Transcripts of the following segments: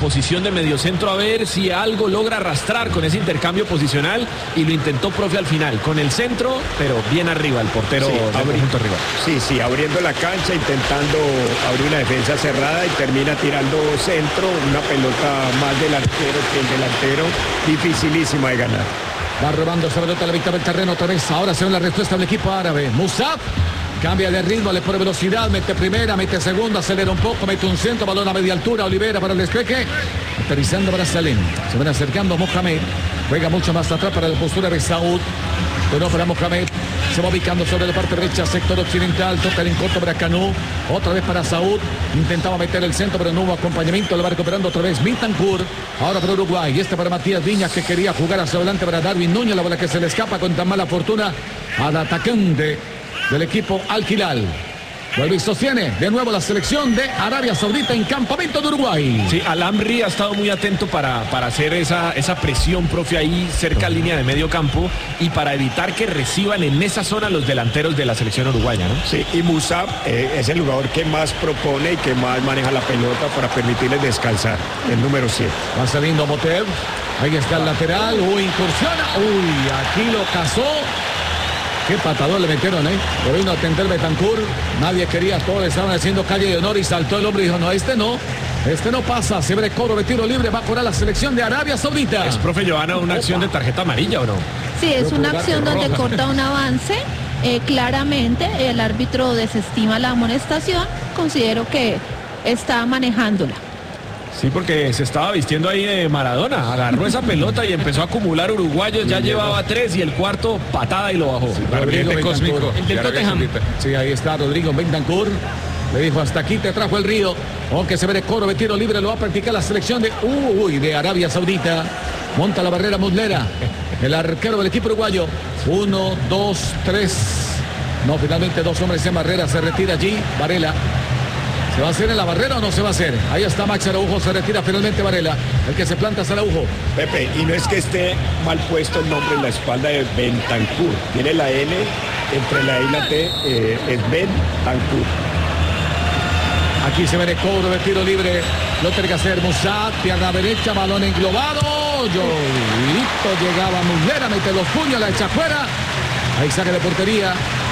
posición de mediocentro a ver si algo logra arrastrar con ese intercambio posicional, y lo intentó, profe, al final, con el centro, pero bien arriba el portero del conjunto rival. Sí, abriendo la cancha, intentando abrir una defensa cerrada y termina tirando centro, una pelota más del arquero que el delantero, dificilísima de ganar. Va robando esa pelota a la mitad del terreno otra vez. Ahora se ve la respuesta del equipo árabe. Musab cambia de ritmo, le pone velocidad, mete primera, mete segunda, acelera un poco, mete un centro, balón a media altura, Olivera para el despeje, aterrizando para Salem. Se van acercando a Mohamed, juega mucho más atrás para la postura de Saúd, pero para Mohamed, se va ubicando sobre la parte derecha, sector occidental, toca el encorto para Canú, otra vez para Saúd, intentaba meter el centro, pero no hubo acompañamiento, lo va recuperando otra vez Bentancur, ahora para Uruguay, y este para Matías Viñas, que quería jugar hacia adelante para Darwin Núñez, la bola que se le escapa con tan mala fortuna al atacante del equipo Al Hilal. Vuelve y sostiene de nuevo la selección de Arabia Saudita en campamento de Uruguay. Sí, Al-Amri ha estado muy atento para hacer esa presión, profe, ahí cerca a línea de medio campo, y para evitar que reciban en esa zona los delanteros de la selección uruguaya, ¿no? Sí, y Musab es el jugador que más propone y que más maneja la pelota para permitirles descansar, el número 7. Va saliendo Motev, ahí está el lateral, incursiona, aquí lo cazó. Qué patador le metieron, Por ahí no atender Bentancur, nadie quería, todos le estaban haciendo calle de honor y saltó el hombre y dijo, no, este no pasa, se ve cobro de tiro libre, va a cobrar la selección de Arabia Saudita. Es, profe Johanna, una acción de tarjeta amarilla, ¿o no? Sí, es una acción donde corta un avance, claramente el árbitro desestima la amonestación, considero que está manejándola. Sí, porque se estaba vistiendo ahí de Maradona, agarró esa pelota y empezó a acumular uruguayos, ya llevaba 3 y el cuarto patada y lo bajó. Rodrigo cósmico. El del Tottenham. Sí, ahí está Rodrigo Bentancur. Le dijo, hasta aquí te trajo el río. Aunque se ve de coro de tiro libre, lo va a practicar la selección de Arabia Saudita. Monta la barrera Muslera, el arquero del equipo uruguayo. 1, 2, 3. No, finalmente 2 hombres en barrera. Se retira allí Varela. ¿Se va a hacer en la barrera o no se va a hacer? Ahí está Max Araujo, se retira finalmente Varela. El que se planta es Araujo. Pepe, y no es que esté mal puesto el nombre en la espalda de Bentancur. Tiene la N entre la E y la T, es Bentancur. Aquí se ve el cobro de tiro libre. Lo tiene que hacer Musab, pierna derecha, balón englobado. Listo, llegaba Muslera, mete los puños, la echa afuera. Ahí saque de portería.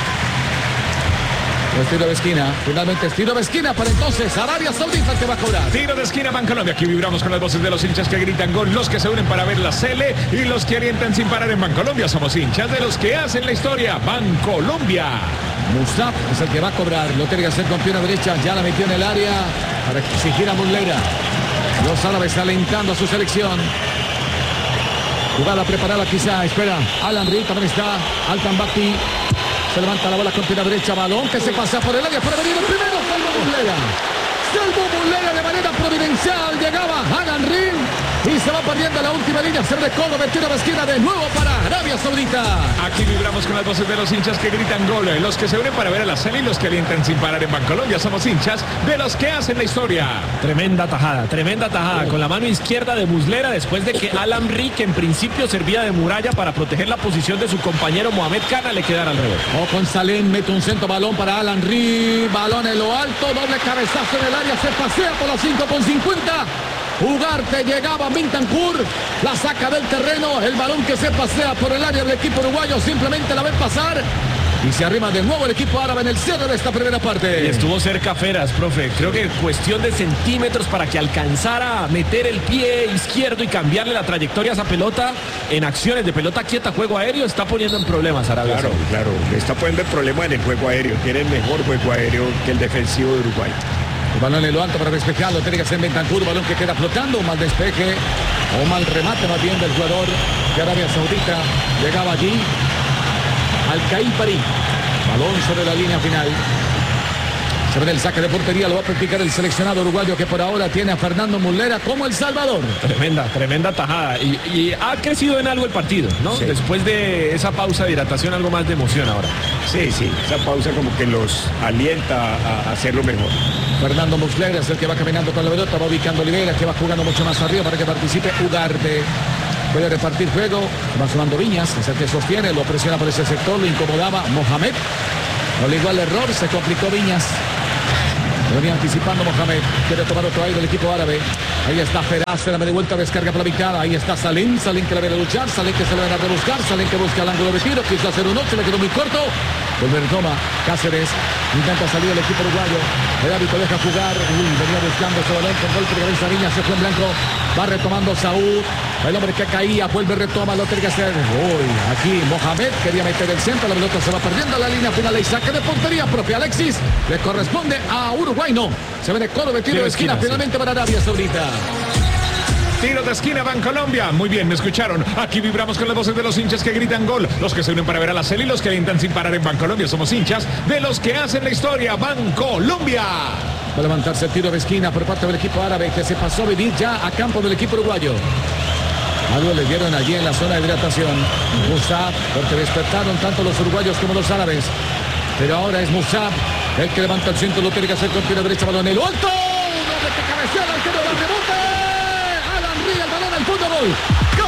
Es tiro de esquina, finalmente es tiro de esquina para entonces Arabia Saudita que va a cobrar. Tiro de esquina, Bancolombia. Aquí vibramos con las voces de los hinchas que gritan gol, los que se unen para ver la Cele y los que orientan sin parar en Bancolombia. Somos hinchas de los que hacen la historia. Bancolombia. Musab es el que va a cobrar, lo tiene que hacer con pierna derecha, ya la metió en el área para exigir a Muslera. Los árabes alentando a su selección. Jugada preparada quizá, espera, Alan Reed también está, Altan Bakti. Se levanta la bola con pierna derecha, balón que se pasa por el área para venir el primero, salvo Muslera. Salvo Muslera de manera providencial, llegaba Alan Reed y se va perdiendo la última línea, se recoge de tiro de esquina de nuevo para Arabia Saudita. Aquí vibramos con las voces de los hinchas que gritan gol, los que se unen para ver a la Cele y los que alientan sin parar en Bancolombia. Somos hinchas de los que hacen la historia. Tremenda tajada, con la mano izquierda de Muslera después de que Alan Reed, que en principio servía de muralla para proteger la posición de su compañero Mohamed Cana, le quedara al revés. Con Salem, mete un centro, balón para Alan Reed, balón en lo alto, doble cabezazo en el área, se pasea por los 5,50. Ugarte llegaba Bentancur, la saca del terreno, el balón que se pasea por el área del equipo uruguayo, simplemente la ven pasar y se arrima de nuevo el equipo árabe en el cierre de esta primera parte. Y estuvo cerca Feras, profe, creo que cuestión de centímetros para que alcanzara a meter el pie izquierdo y cambiarle la trayectoria a esa pelota. En acciones de pelota quieta, juego aéreo, está poniendo en problemas Arabia. Claro, está poniendo el problema en el juego aéreo, tiene el mejor juego aéreo que el defensivo de Uruguay. El balón en lo alto para despejarlo, tiene que hacer Bentancur, balón que queda flotando, un mal despeje o mal remate más bien del jugador de Arabia Saudita. Llegaba allí Al Kaipari, balón sobre la línea final. Se ve el saque de portería, lo va a practicar el seleccionado uruguayo que por ahora tiene a Fernando Muslera como el salvador. Tremenda tajada y ha crecido en algo el partido, ¿no? Sí. Después de esa pausa de hidratación, algo más de emoción ahora. Sí, esa pausa como que los alienta a hacerlo mejor. Fernando Muslera es el que va caminando con la pelota, va ubicando Olivera, que va jugando mucho más arriba para que participe Ugarte. Puede repartir juego, va sumando Viñas, es el que sostiene, lo presiona por ese sector, lo incomodaba Mohamed. Obligó al error, se complicó Viñas. Venía anticipando Mohamed, quiere tomar otro aire del equipo árabe. Ahí está Feraz, se la media vuelta, descarga por la mitad. Ahí está Salim que la viene a luchar. Salim que se la viene a rebuscar. Salim que busca el ángulo de tiro. Quiso hacer un 8, le quedó muy corto. Volver toma Cáceres. Intenta salir el equipo uruguayo. El árbitro deja jugar. Venía buscando ese balón con golpe de cabeza. Viñas se fue en blanco. Va retomando Saúd. El hombre que caía, vuelve, retoma. Lo tiene que hacer. Uy, aquí Mohamed quería meter el centro. La pelota se va perdiendo la línea final. Y saque de portería propia. Alexis le corresponde a Uruguay. No. Se ve de coro de tiro de esquina. Finalmente para Arabia Saudita. Tiro de esquina, Bancolombia. Muy bien, me escucharon. Aquí vibramos con las voces de los hinchas que gritan gol. Los que se unen para ver a la Celi, los que alientan sin parar en Bancolombia. Somos hinchas de los que hacen la historia. Bancolombia. Va a levantarse el tiro de esquina por parte del equipo árabe que se pasó a venir ya a campo del equipo uruguayo. Algo le dieron allí en la zona de hidratación. Musab, porque despertaron tanto los uruguayos como los árabes. Pero ahora es Musab el que levanta el centro. Lo tiene que hacer con tiro derecha, balón en el alto. Un hombre que cabecea al arquero del rebote. El balón al fondo, gol. ¡Gol!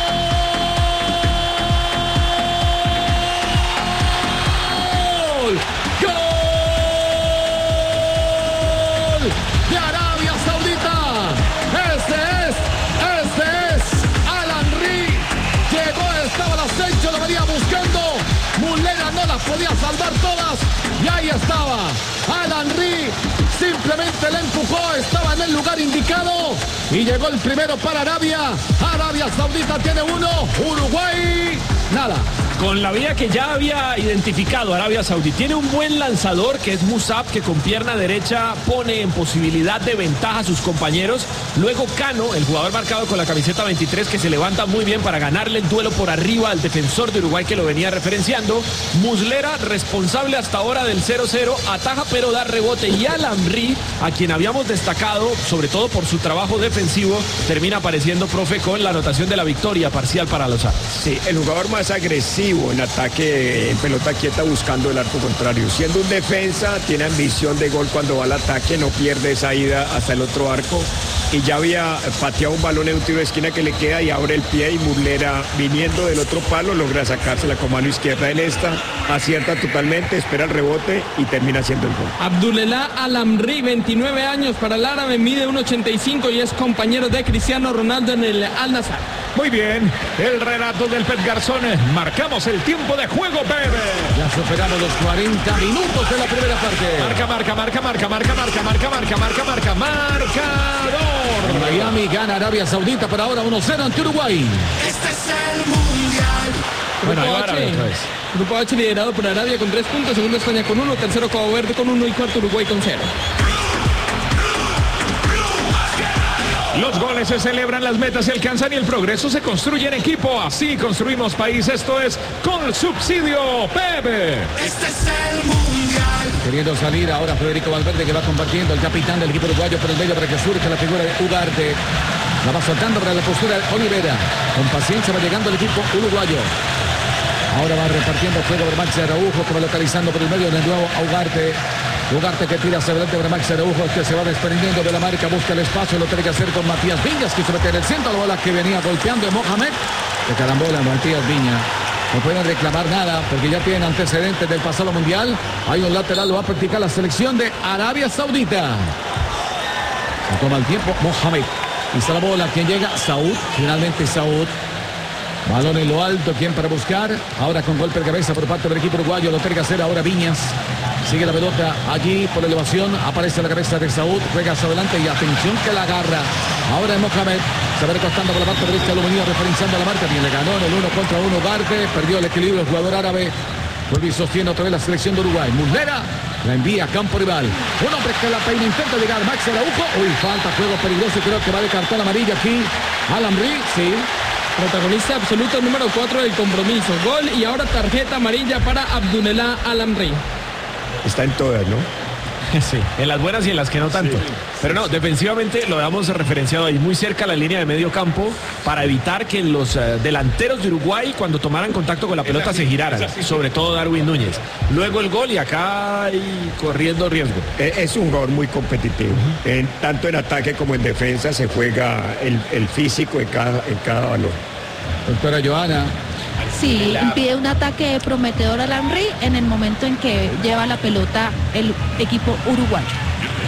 ¡Gol! De Arabia Saudita. Este es Alan Ri. Llegó, estaba al acecho, lo venía buscando. Mulera no las podía salvar todas. Y ahí estaba Alan Ri. Simplemente le empujó, estaba en el lugar indicado y llegó el primero para Arabia. Arabia Saudita tiene uno, Uruguay nada. Con la vía que ya había identificado Arabia Saudí. Tiene un buen lanzador que es Musab, que con pierna derecha pone en posibilidad de ventaja a sus compañeros. Luego Cano, el jugador marcado con la camiseta 23, que se levanta muy bien para ganarle el duelo por arriba al defensor de Uruguay que lo venía referenciando. Muslera, responsable hasta ahora del 0-0, ataja pero da rebote. Y Alan Ri, a quien habíamos destacado, sobre todo por su trabajo defensivo, termina apareciendo, profe, con la anotación de la victoria parcial para los árabes. Sí, el jugador más agresivo en ataque, en pelota quieta, buscando el arco contrario. Siendo un defensa, tiene ambición de gol cuando va al ataque, no pierde esa ida hasta el otro arco. Y ya había pateado un balón en un tiro de esquina que le queda y abre el pie, y Muslera, viniendo del otro palo, logra sacársela con mano izquierda en esta, acierta totalmente, espera el rebote y termina haciendo el gol. Abdullah Alamri, 29 años para el árabe, mide 1.85 y es compañero de Cristiano Ronaldo en el Al-Nassr. Muy bien, el relato del Pep Garzón. Marcamos el tiempo de juego, Pepe. Ya superamos los 40 minutos de la primera parte. Marcador. En Miami gana Arabia Saudita por ahora 1-0 ante Uruguay. Este es el mundial. Bueno, ahí Grupo va Arabia H. otra vez. Grupo H liderado por Arabia con 3 puntos, segundo España con 1, tercero Cabo Verde con 1 y cuarto Uruguay con 0. Los goles se celebran, las metas se alcanzan y el progreso se construye en equipo. Así construimos país. Esto es con subsidio, Pepe. Este es el mundial. Queriendo salir ahora Federico Valverde, que va compartiendo, el capitán del equipo uruguayo por el medio para que surja la figura de Ugarte. La va soltando para la postura de Olivera. Con paciencia va llegando el equipo uruguayo. Ahora va repartiendo fuego por Max Araujo, que va localizando por el medio de nuevo a Ugarte. Ugarte que tira hacia adelante para Max Araujo, que se va desprendiendo de la marca, busca el espacio, lo tiene que hacer con Matías Viñas, que se mete en el centro, la bola que venía golpeando de Mohamed. De carambola Matías Viñas. No pueden reclamar nada porque ya tienen antecedentes del pasado mundial. Hay un lateral, lo va a practicar la selección de Arabia Saudita. Se toma el tiempo Mohamed. Y está la bola, quien llega, Saúd, finalmente Saúd. Balón en lo alto, quien para buscar. Ahora con golpe de cabeza por parte del equipo uruguayo, lo tiene que hacer ahora Viñas. Sigue la pelota allí por elevación, aparece la cabeza de Saúd, juega hacia adelante y atención que la agarra. Ahora es Mohamed, se va recostando por la parte derecha, Aluminio referenciando la marca, bien le ganó en el 1 contra 1 Ugarte, perdió el equilibrio el jugador árabe. Vuelve y sostiene otra vez la selección de Uruguay. Muslera la envía a campo rival. Un hombre que la peina, intenta llegar Max Araujo. Uy, falta, juego peligroso y creo que va de cartón amarilla aquí. Alan Ri, sí. Protagonista absoluto número 4 del compromiso. Gol y ahora tarjeta amarilla para Abdullah Alamri. Está en todas, ¿no? Sí, en las buenas y en las que no tanto. Pero no, defensivamente lo habíamos referenciado ahí muy cerca a la línea de medio campo para evitar que los delanteros de Uruguay cuando tomaran contacto con la pelota se giraran, sobre todo Darwin Núñez. Luego el gol y acá corriendo riesgo. Es un jugador muy competitivo. Tanto en ataque como en defensa se juega el físico en cada balón. Doctora Joana. Sí, impide un ataque prometedor a Henry en el momento en que lleva la pelota el equipo uruguayo.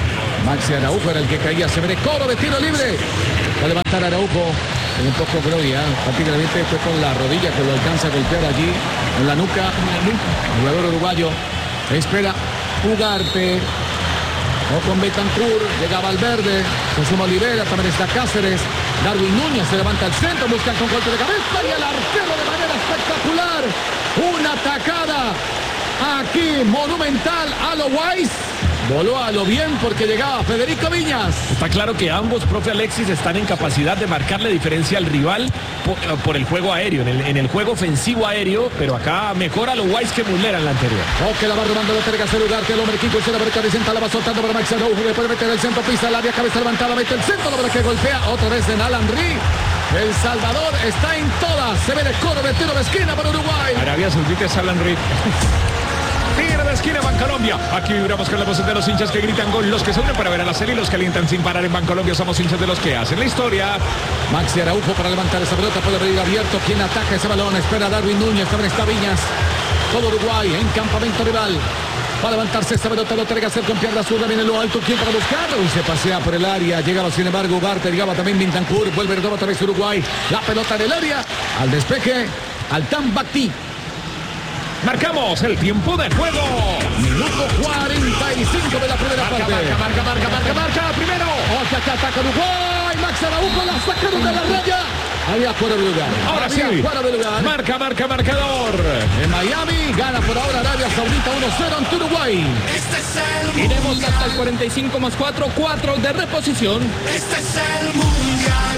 Maxi Araujo era el que caía. Se viene cobro de tiro libre. Va a levantar Araujo. Con un poco gloria. Prácticamente fue con la rodilla que lo alcanza a golpear allí en la nuca. El jugador uruguayo espera Ugarte. O con Betancourt, llega Valverde, se suma Olivera, también está Cáceres, Darwin Núñez se levanta al centro, buscan con golpe de cabeza y el arquero de manera espectacular. Una tacada aquí monumental a lo Weiss. Voló a lo bien porque llegaba Federico Viñas. Está claro que ambos, profe Alexis, están en capacidad de marcarle diferencia al rival por el juego aéreo, en el juego ofensivo aéreo, pero acá mejora lo Weiss que Muslera en la anterior. Que la va robando la tercera lugar, que el hombre Kiko se la brecha horizontal, la va soltando para Max Araujo, después meter el centro, pisa el área, cabeza levantada, mete el centro, la que golpea otra vez en Alan Ri. El Salvador está en todas, se ve de coro de tiro de esquina para Uruguay. Arabia Saudita es Alan Reed. Tiro de esquina Bancolombia. Aquí vibramos con la voz de los hinchas que gritan gol, los que se unen para ver a la serie y los que alientan sin parar en Bancolombia. Somos hinchas de los que hacen la historia. Maxi Araujo para levantar esa pelota, puede venir abierto. Quien ataca ese balón, espera Darwin Núñez, también está Viñas. Todo Uruguay en campamento rival. Va a levantarse esta pelota, lo tiene que hacer con pierna zurda, viene lo alto, ¿quién para buscarlo? Y se pasea por el área, llegaba sin embargo Ugarte, llegaba también Betancourt, vuelve de otra vez Uruguay. La pelota en el área, al despeje, Altan Bakti. Marcamos el tiempo de juego. Minuto 45 de la primera parte. Marca, primero. Otra que ataca Uruguay, Max Araujo la sacaron de la raya. Había fuera de lugar. Ahora sí. Fuera de lugar. Marcador. En Miami gana por ahora Arabia Saudita 1-0 ante Uruguay. Este es el Iremos mundial. hasta el 45 más 4, 4 de reposición. Este es el mundial.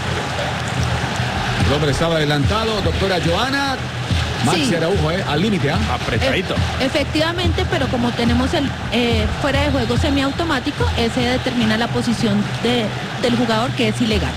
El hombre estaba adelantado, doctora Joana. Maxi Sí. Araujo, al límite, Apretadito. Efectivamente, pero como tenemos el fuera de juego semiautomático, ese determina la posición del jugador, que es ilegal.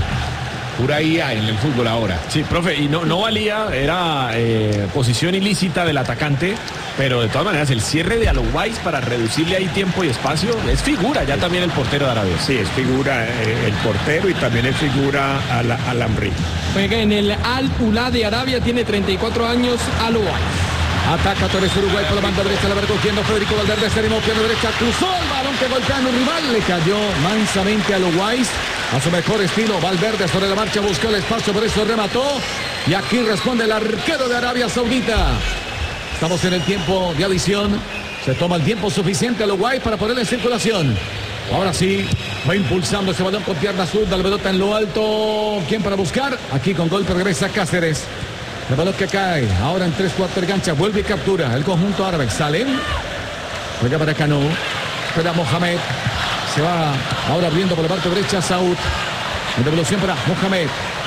Pura IA en el fútbol ahora. Sí, profe, y no valía, era posición ilícita del atacante, pero de todas maneras el cierre de Weiss para reducirle ahí tiempo y espacio es figura ya también el portero de Arabia. Sí, es figura el portero y también es figura Alan Ri. Juega en el Al-Ula de Arabia, tiene 34 años, Al-Weiss. Ataca otra vez Uruguay por la banda derecha, la va recogiendo Federico Valverde, se animó pierna derecha, cruzó el balón que golpea en un rival, le cayó mansamente a Weiss. A su mejor estilo, Valverde sobre la marcha buscó el espacio, por eso remató. Y aquí responde el arquero de Arabia Saudita. Estamos en el tiempo de adición. Se toma el tiempo suficiente a Uruguay para ponerle en circulación. Ahora sí, va impulsando ese balón con pierna zurda, la pelota en lo alto. ¿Quién para buscar? Aquí con golpe regresa Cáceres. El balón que cae, ahora en 3/4 gancha, vuelve y captura el conjunto árabe. Salen, juega para Cano, espera Mohamed. Se va ahora abriendo por la parte derecha Saúd. En devolución para Mohamed.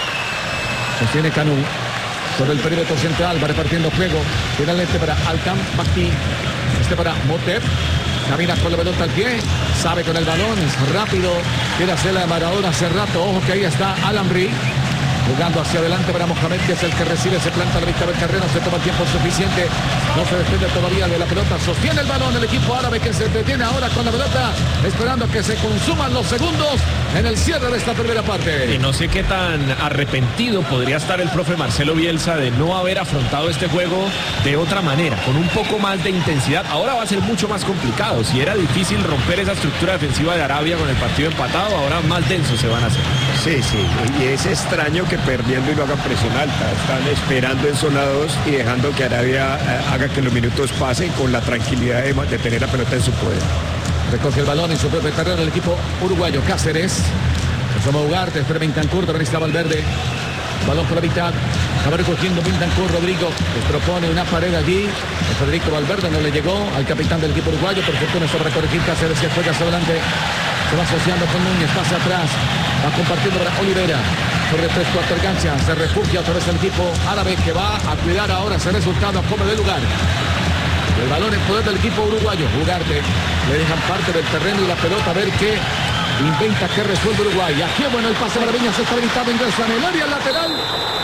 Sostiene Canú. Sobre el perímetro central va repartiendo juego. Finalmente para Altan Bakti. Este para Motep. Camina con la pelota al pie. Sabe con el balón. Es rápido. Quiere hacer la de Maradona hace rato. Ojo que ahí está Alan Ri. Jugando hacia adelante para Mohamed, que es el que recibe, se planta la mitad del terreno, se toma el tiempo suficiente, no se desprende todavía de la pelota, sostiene el balón el equipo árabe, que se detiene ahora con la pelota, esperando que se consuman los segundos en el cierre de esta primera parte. Y no sé qué tan arrepentido podría estar el profe Marcelo Bielsa de no haber afrontado este juego de otra manera, con un poco más de intensidad. Ahora va a ser mucho más complicado. Si era difícil romper esa estructura defensiva de Arabia con el partido empatado, ahora más densos se van a hacer. Sí, y es extraño que perdiendo y no hagan presión alta. Están esperando en zona 2 y dejando que Arabia haga que los minutos pasen con la tranquilidad de tener la pelota en su poder. Recoge el balón en su propio terreno el equipo uruguayo. Cáceres. Se suma Ugarte, espera Betancourt, también está Valverde. Balón por la mitad. Va recogiendo Betancourt, Rodrigo. Les propone una pared allí. Federico Valverde no le llegó al capitán del equipo uruguayo. Por fortuna sobre corregir Cáceres, que juega hacia adelante. Se va asociando con Núñez, pasa atrás. Va compartiendo para Olivera. Sobre 3/4 gancha. Se refugia otra vez el equipo árabe, que va a cuidar ahora ese resultado como de lugar. El balón en poder del equipo uruguayo. Ugarte. Le dejan parte del terreno y la pelota, a ver qué inventa, qué resuelve Uruguay. Aquí bueno el pase para Viñas, está habilitado, ingresa en el área lateral.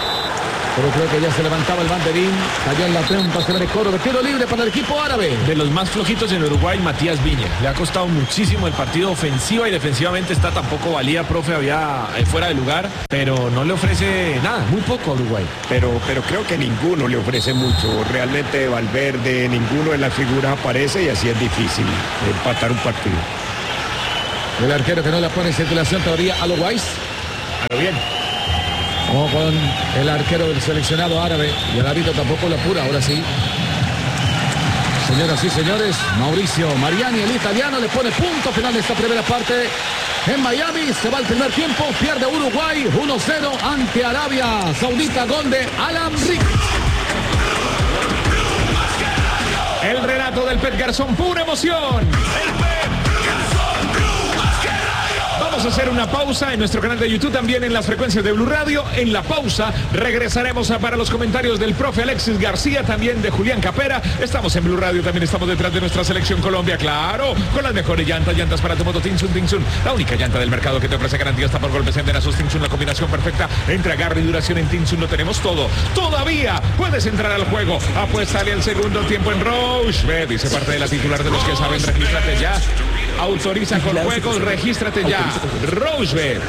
Pero creo que ya se levantaba el banderín. Cayó en la trampa, se ve el coro de tiro libre para el equipo árabe. De los más flojitos en Uruguay, Matías Viña. Le ha costado muchísimo el partido, ofensiva y defensivamente está tampoco valía, profe, había fuera de lugar, pero no le ofrece nada, muy poco a Uruguay. Pero creo que ninguno le ofrece mucho. Realmente Valverde, ninguno de las figuras aparece y así es difícil empatar un partido. El arquero que no la pone en circulación todavía, a lo Weiss. A lo bien. Como con el arquero del seleccionado árabe. Y el árbitro tampoco lo apura, ahora sí. Señoras y señores, Mauricio Mariani, el italiano, le pone punto final de esta primera parte. En Miami se va el primer tiempo, pierde Uruguay 1-0 ante Arabia Saudita, gol de Alan Rick. El relato del Pet Garzón, pura emoción. Vamos a hacer una pausa en nuestro canal de YouTube, también en las frecuencias de Blue Radio. En la pausa regresaremos para los comentarios del profe Alexis García, también de Julián Capera. Estamos en Blue Radio, también estamos detrás de nuestra selección Colombia, claro, con las mejores llantas para tu moto Tinsun. La única llanta del mercado que te ofrece garantía hasta por golpes enterazos. Tinsun, la combinación perfecta entre agarre y duración. En Tinsun lo tenemos todo. Todavía puedes entrar al juego. Apuéstale al segundo tiempo en Roche. Dice parte de la titular de los que saben, regístrate ya. Autoriza con juegos, regístrate ya. Roosevelt.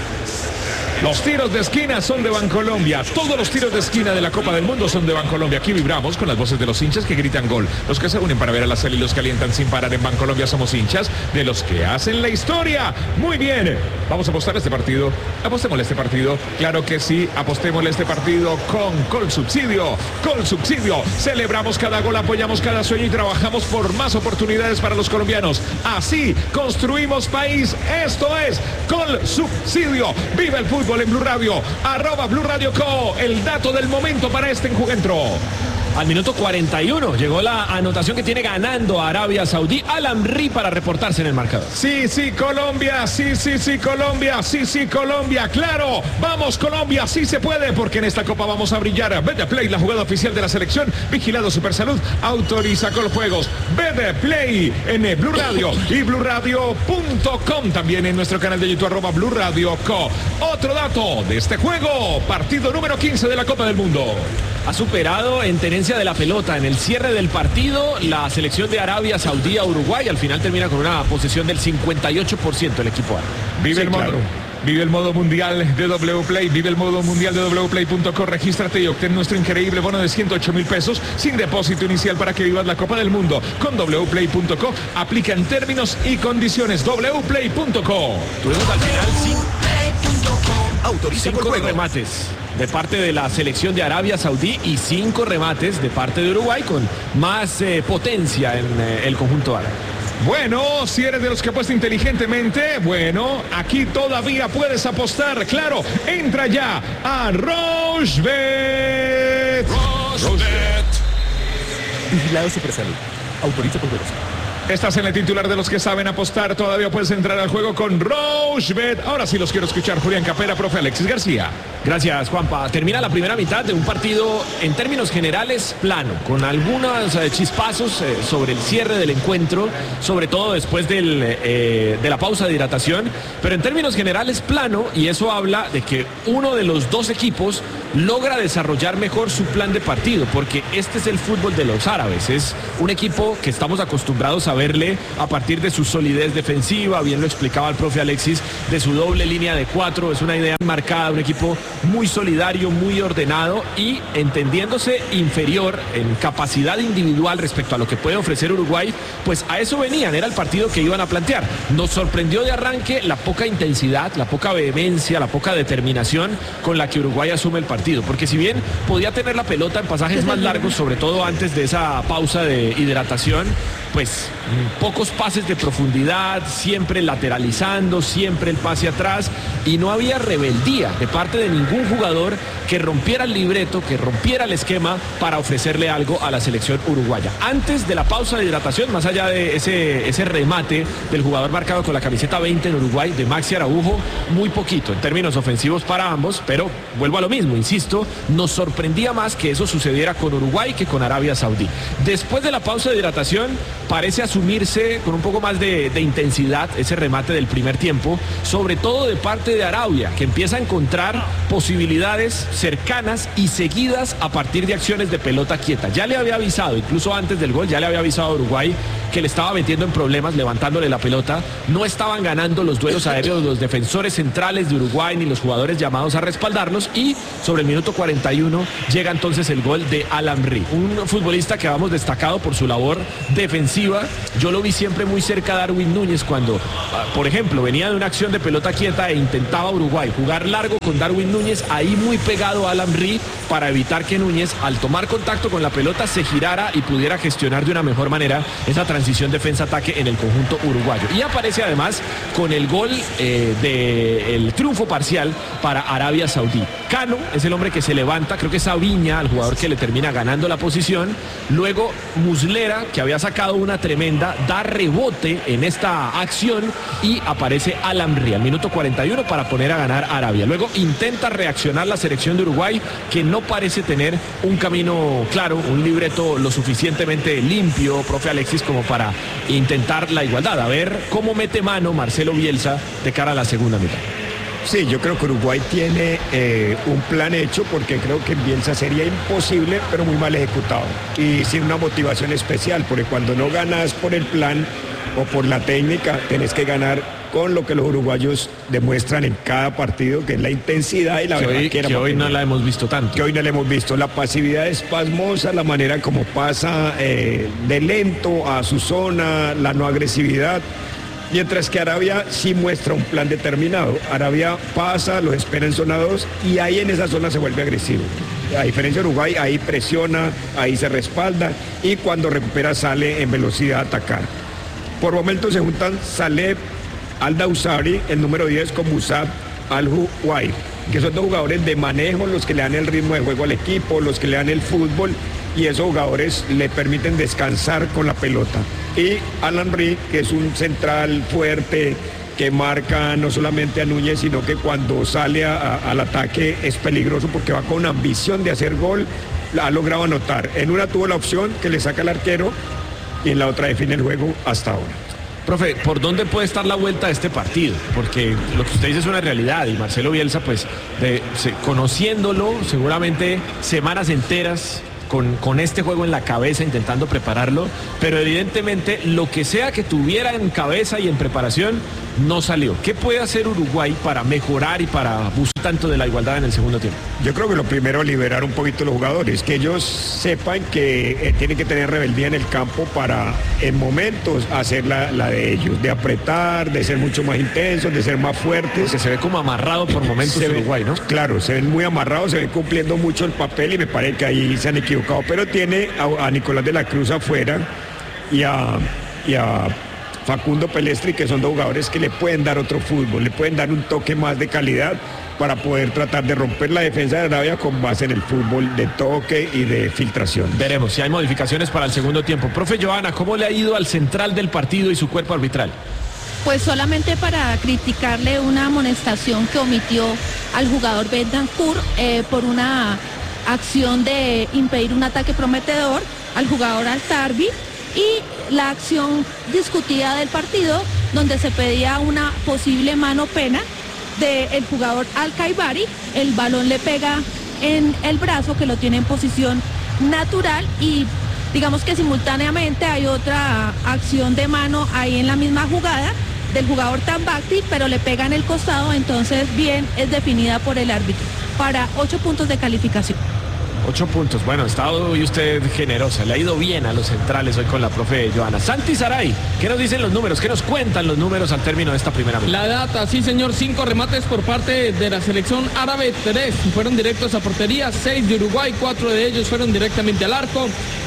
Los tiros de esquina son de Bancolombia. Todos los tiros de esquina de la Copa del Mundo son de Bancolombia. Aquí vibramos con las voces de los hinchas que gritan gol. Los que se unen para ver a la Cel y los que alientan sin parar. En Bancolombia somos hinchas de los que hacen la historia. Muy bien. Vamos a apostar este partido. Apostémosle este partido. Claro que sí. Apostémosle este partido con Colsubsidio. Colsubsidio. Celebramos cada gol, apoyamos cada sueño y trabajamos por más oportunidades para los colombianos. Así construimos país. Esto es Colsubsidio. Vive el fútbol en Blue Radio, @Blue Radio Co. El dato del momento para este encuentro. Al minuto 41 llegó la anotación que tiene ganando a Arabia Saudí. Alan Ri para reportarse en el marcador. Sí, Colombia, sí, Colombia, sí, Colombia, claro, vamos Colombia, sí se puede, porque en esta copa vamos a brillar. Betplay, la jugada oficial de la selección, vigilado Supersalud, autoriza con los juegos. Betplay en Blue Radio y BlueRadio.com, también en nuestro canal de YouTube @Blue Radio Co. Otro dato de este juego, partido número 15 de la Copa del Mundo. Ha superado en tenencia de la pelota en el cierre del partido la selección de Arabia Saudí a Uruguay. Al final termina con una posesión del 58% el equipo árabe. Vive el modo. Claro. Vive el modo mundial de WPlay, vive el modo mundial de WPlay.co, regístrate y obtén nuestro increíble bono de 108,000 pesos sin depósito inicial para que vivas la Copa del Mundo. Con WPlay.co, aplican términos y condiciones. WPlay.co. Tuvimos al final cinco remates de parte de la selección de Arabia Saudí y 5 remates de parte de Uruguay, con más potencia en el conjunto árabe. Bueno, si eres de los que apuesta inteligentemente, bueno, aquí todavía puedes apostar, claro, entra ya a Rochebet. Vigilado Supersalud. Autoriza con velocidad. Estás en el titular de los que saben apostar, todavía puedes entrar al juego con Rochebet. Ahora sí los quiero escuchar, Julián Capera, profe Alexis García. Gracias, Juanpa. Termina la primera mitad de un partido en términos generales plano, con algunos chispazos sobre el cierre del encuentro, sobre todo después de la pausa de hidratación, pero en términos generales plano, y eso habla de que uno de los dos equipos logra desarrollar mejor su plan de partido, porque este es el fútbol de los árabes. Es un equipo que estamos acostumbrados a verle a partir de su solidez defensiva, bien lo explicaba el profe Alexis, de su doble línea de 4, es una idea marcada, un equipo muy solidario, muy ordenado y entendiéndose inferior en capacidad individual respecto a lo que puede ofrecer Uruguay, pues a eso venían, era el partido que iban a plantear. Nos sorprendió de arranque la poca intensidad, la poca vehemencia, la poca determinación con la que Uruguay asume el partido, porque si bien podía tener la pelota en pasajes más largos, sobre todo antes de esa pausa de hidratación, pues pocos pases de profundidad, siempre lateralizando, siempre el pase atrás, y no había rebeldía de parte de ningún jugador que rompiera el libreto, que rompiera el esquema para ofrecerle algo a la selección uruguaya. Antes de la pausa de hidratación, más allá de ese remate del jugador marcado con la camiseta 20 en Uruguay, de Maxi Araujo, muy poquito en términos ofensivos para ambos, pero vuelvo a lo mismo, insisto, nos sorprendía más que eso sucediera con Uruguay que con Arabia Saudí. Después de la pausa de hidratación, parece asumirse con un poco más de intensidad ese remate del primer tiempo, sobre todo de parte de Arabia, que empieza a encontrar posibilidades cercanas y seguidas a partir de acciones de pelota quieta. Ya le había avisado, incluso antes del gol, ya le había avisado a Uruguay que le estaba metiendo en problemas, levantándole la pelota. No estaban ganando los duelos aéreos los defensores centrales de Uruguay ni los jugadores llamados a respaldarlos, y sobre el minuto 41 llega entonces el gol de Alan Ri, un futbolista que vamos destacado por su labor defensiva. Yo lo vi siempre muy cerca a Darwin Núñez cuando, por ejemplo, venía de una acción de pelota quieta e intentaba Uruguay jugar largo con Darwin Núñez, ahí muy pegado a Alan Ri para evitar que Núñez, al tomar contacto con la pelota, se girara y pudiera gestionar de una mejor manera esa transición defensa-ataque en el conjunto uruguayo. Y aparece además con el gol del triunfo parcial para Arabia Saudí. Cano es el hombre que se levanta, creo que es Aviña, el jugador que le termina ganando la posición. Luego Muslera, que había sacado una tremenda, da rebote en esta acción y aparece Alan Ri al minuto 41 para poner a ganar a Arabia. Luego intenta reaccionar la selección de Uruguay, que no parece tener un camino claro, un libreto lo suficientemente limpio, profe Alexis, como para intentar la igualdad. A ver cómo mete mano Marcelo Bielsa de cara a la segunda mitad. Sí, yo creo que Uruguay tiene un plan hecho, porque creo que en Bielsa sería imposible, pero muy mal ejecutado. Y sin una motivación especial, porque cuando no ganas por el plan o por la técnica, tenés que ganar con lo que los uruguayos demuestran en cada partido, que es la intensidad y la verdad que hoy no la hemos visto tanto. Que hoy no la hemos visto. La pasividad es pasmosa, la manera como pasa de lento a su zona, la no agresividad. Mientras que Arabia sí muestra un plan determinado. Arabia pasa, los espera en zona 2 y ahí en esa zona se vuelve agresivo. A diferencia de Uruguay, ahí presiona, ahí se respalda y cuando recupera sale en velocidad a atacar. Por momentos se juntan Saleh Al-Dawsari, el número 10, con Musab Al-Huwair, que son dos jugadores de manejo, los que le dan el ritmo de juego al equipo, los que le dan el fútbol, y esos jugadores le permiten descansar con la pelota. Y Alan Ri, que es un central fuerte, que marca no solamente a Núñez, sino que cuando sale al ataque es peligroso porque va con ambición de hacer gol, ha logrado anotar. En una tuvo la opción que le saca el arquero y en la otra define el juego hasta ahora. Profe, ¿por dónde puede estar la vuelta de este partido? Porque lo que usted dice es una realidad y Marcelo Bielsa, pues, conociéndolo, seguramente semanas enteras con este juego en la cabeza, intentando prepararlo, pero evidentemente lo que sea que tuviera en cabeza y en preparación no salió. ¿Qué puede hacer Uruguay para mejorar y para buscar tanto de la igualdad en el segundo tiempo? Yo creo que lo primero, liberar un poquito a los jugadores, que ellos sepan que tienen que tener rebeldía en el campo para en momentos hacer la de ellos, de apretar, de ser mucho más intensos, de ser más fuertes. Porque se ve como amarrado por momentos Uruguay, ¿no? Claro, se ven muy amarrados, se ven cumpliendo mucho el papel y me parece que ahí se han equivocado, pero tiene a Nicolás de la Cruz afuera y a Facundo Pelestri, que son dos jugadores que le pueden dar otro fútbol, le pueden dar un toque más de calidad para poder tratar de romper la defensa de Arabia con base en el fútbol de toque y de filtración. Veremos si hay modificaciones para el segundo tiempo. Profe Johanna, ¿cómo le ha ido al central del partido y su cuerpo arbitral? Pues solamente para criticarle una amonestación que omitió al jugador Bentancur por una acción de impedir un ataque prometedor al jugador Altarbi, y la acción discutida del partido donde se pedía una posible mano pena del jugador Al-Kaibari. El balón le pega en el brazo, que lo tiene en posición natural, y digamos que simultáneamente hay otra acción de mano ahí en la misma jugada del jugador Tambacti, pero le pega en el costado, entonces bien es definida por el árbitro para 8 puntos de calificación. 8 puntos. Bueno, ha estado hoy usted generosa. Le ha ido bien a los centrales hoy con la profe Johanna. Santi Saray, ¿qué nos dicen los números? ¿Qué nos cuentan los números al término de esta primera mitad? La data, sí señor, 5 remates por parte de la selección árabe, 3 fueron directos a portería, 6 de Uruguay, 4 de ellos fueron directamente al arco.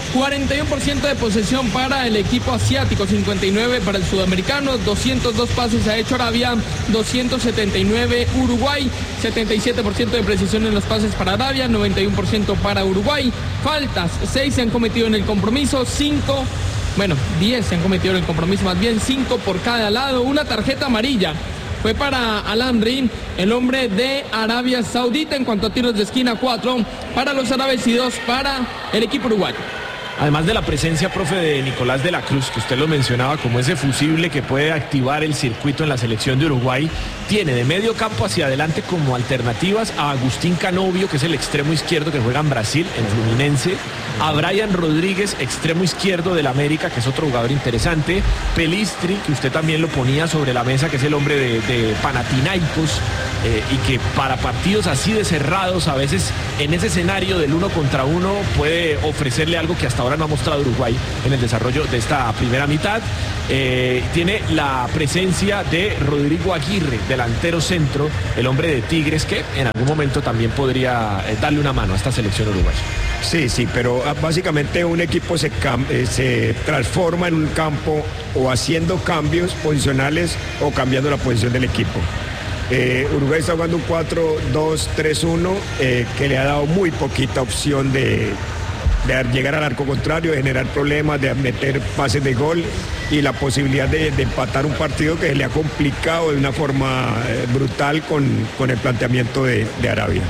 41% de posesión para el equipo asiático, 59 para el sudamericano, 202 pases ha hecho Arabia, 279 Uruguay, 77% de precisión en los pases para Arabia, 91% para Uruguay. Faltas, 6 se han cometido en el compromiso, 10 se han cometido en el compromiso, más bien 5 por cada lado. Una tarjeta amarilla fue para Alan Ri, el hombre de Arabia Saudita. En cuanto a tiros de esquina, 4 para los árabes y 2 para el equipo uruguayo. además de la presencia, profe, de Nicolás de la Cruz, que usted lo mencionaba como ese fusible que puede activar el circuito en la selección de Uruguay, tiene de medio campo hacia adelante como alternativas a Agustín Canovio, que es el extremo izquierdo que juega en Brasil, en Fluminense, a Brian Rodríguez, extremo izquierdo del América, que es otro jugador interesante, Pelistri, que usted también lo ponía sobre la mesa, que es el hombre de Panathinaikos, y que para partidos así de cerrados, a veces en ese escenario del 1 contra 1 puede ofrecerle algo que hasta ahora no ha mostrado Uruguay en el desarrollo de esta primera mitad. Tiene la presencia de Rodrigo Aguirre, delantero centro, el hombre de Tigres, que en algún momento también podría darle una mano a esta selección uruguaya. Sí, pero básicamente un equipo se transforma en un campo o haciendo cambios posicionales o cambiando la posición del equipo. Uruguay está jugando un 4-2-3-1 que le ha dado muy poquita opción de llegar al arco contrario, de generar problemas, de meter pases de gol y la posibilidad de empatar un partido que se le ha complicado de una forma brutal con el planteamiento de Arabia.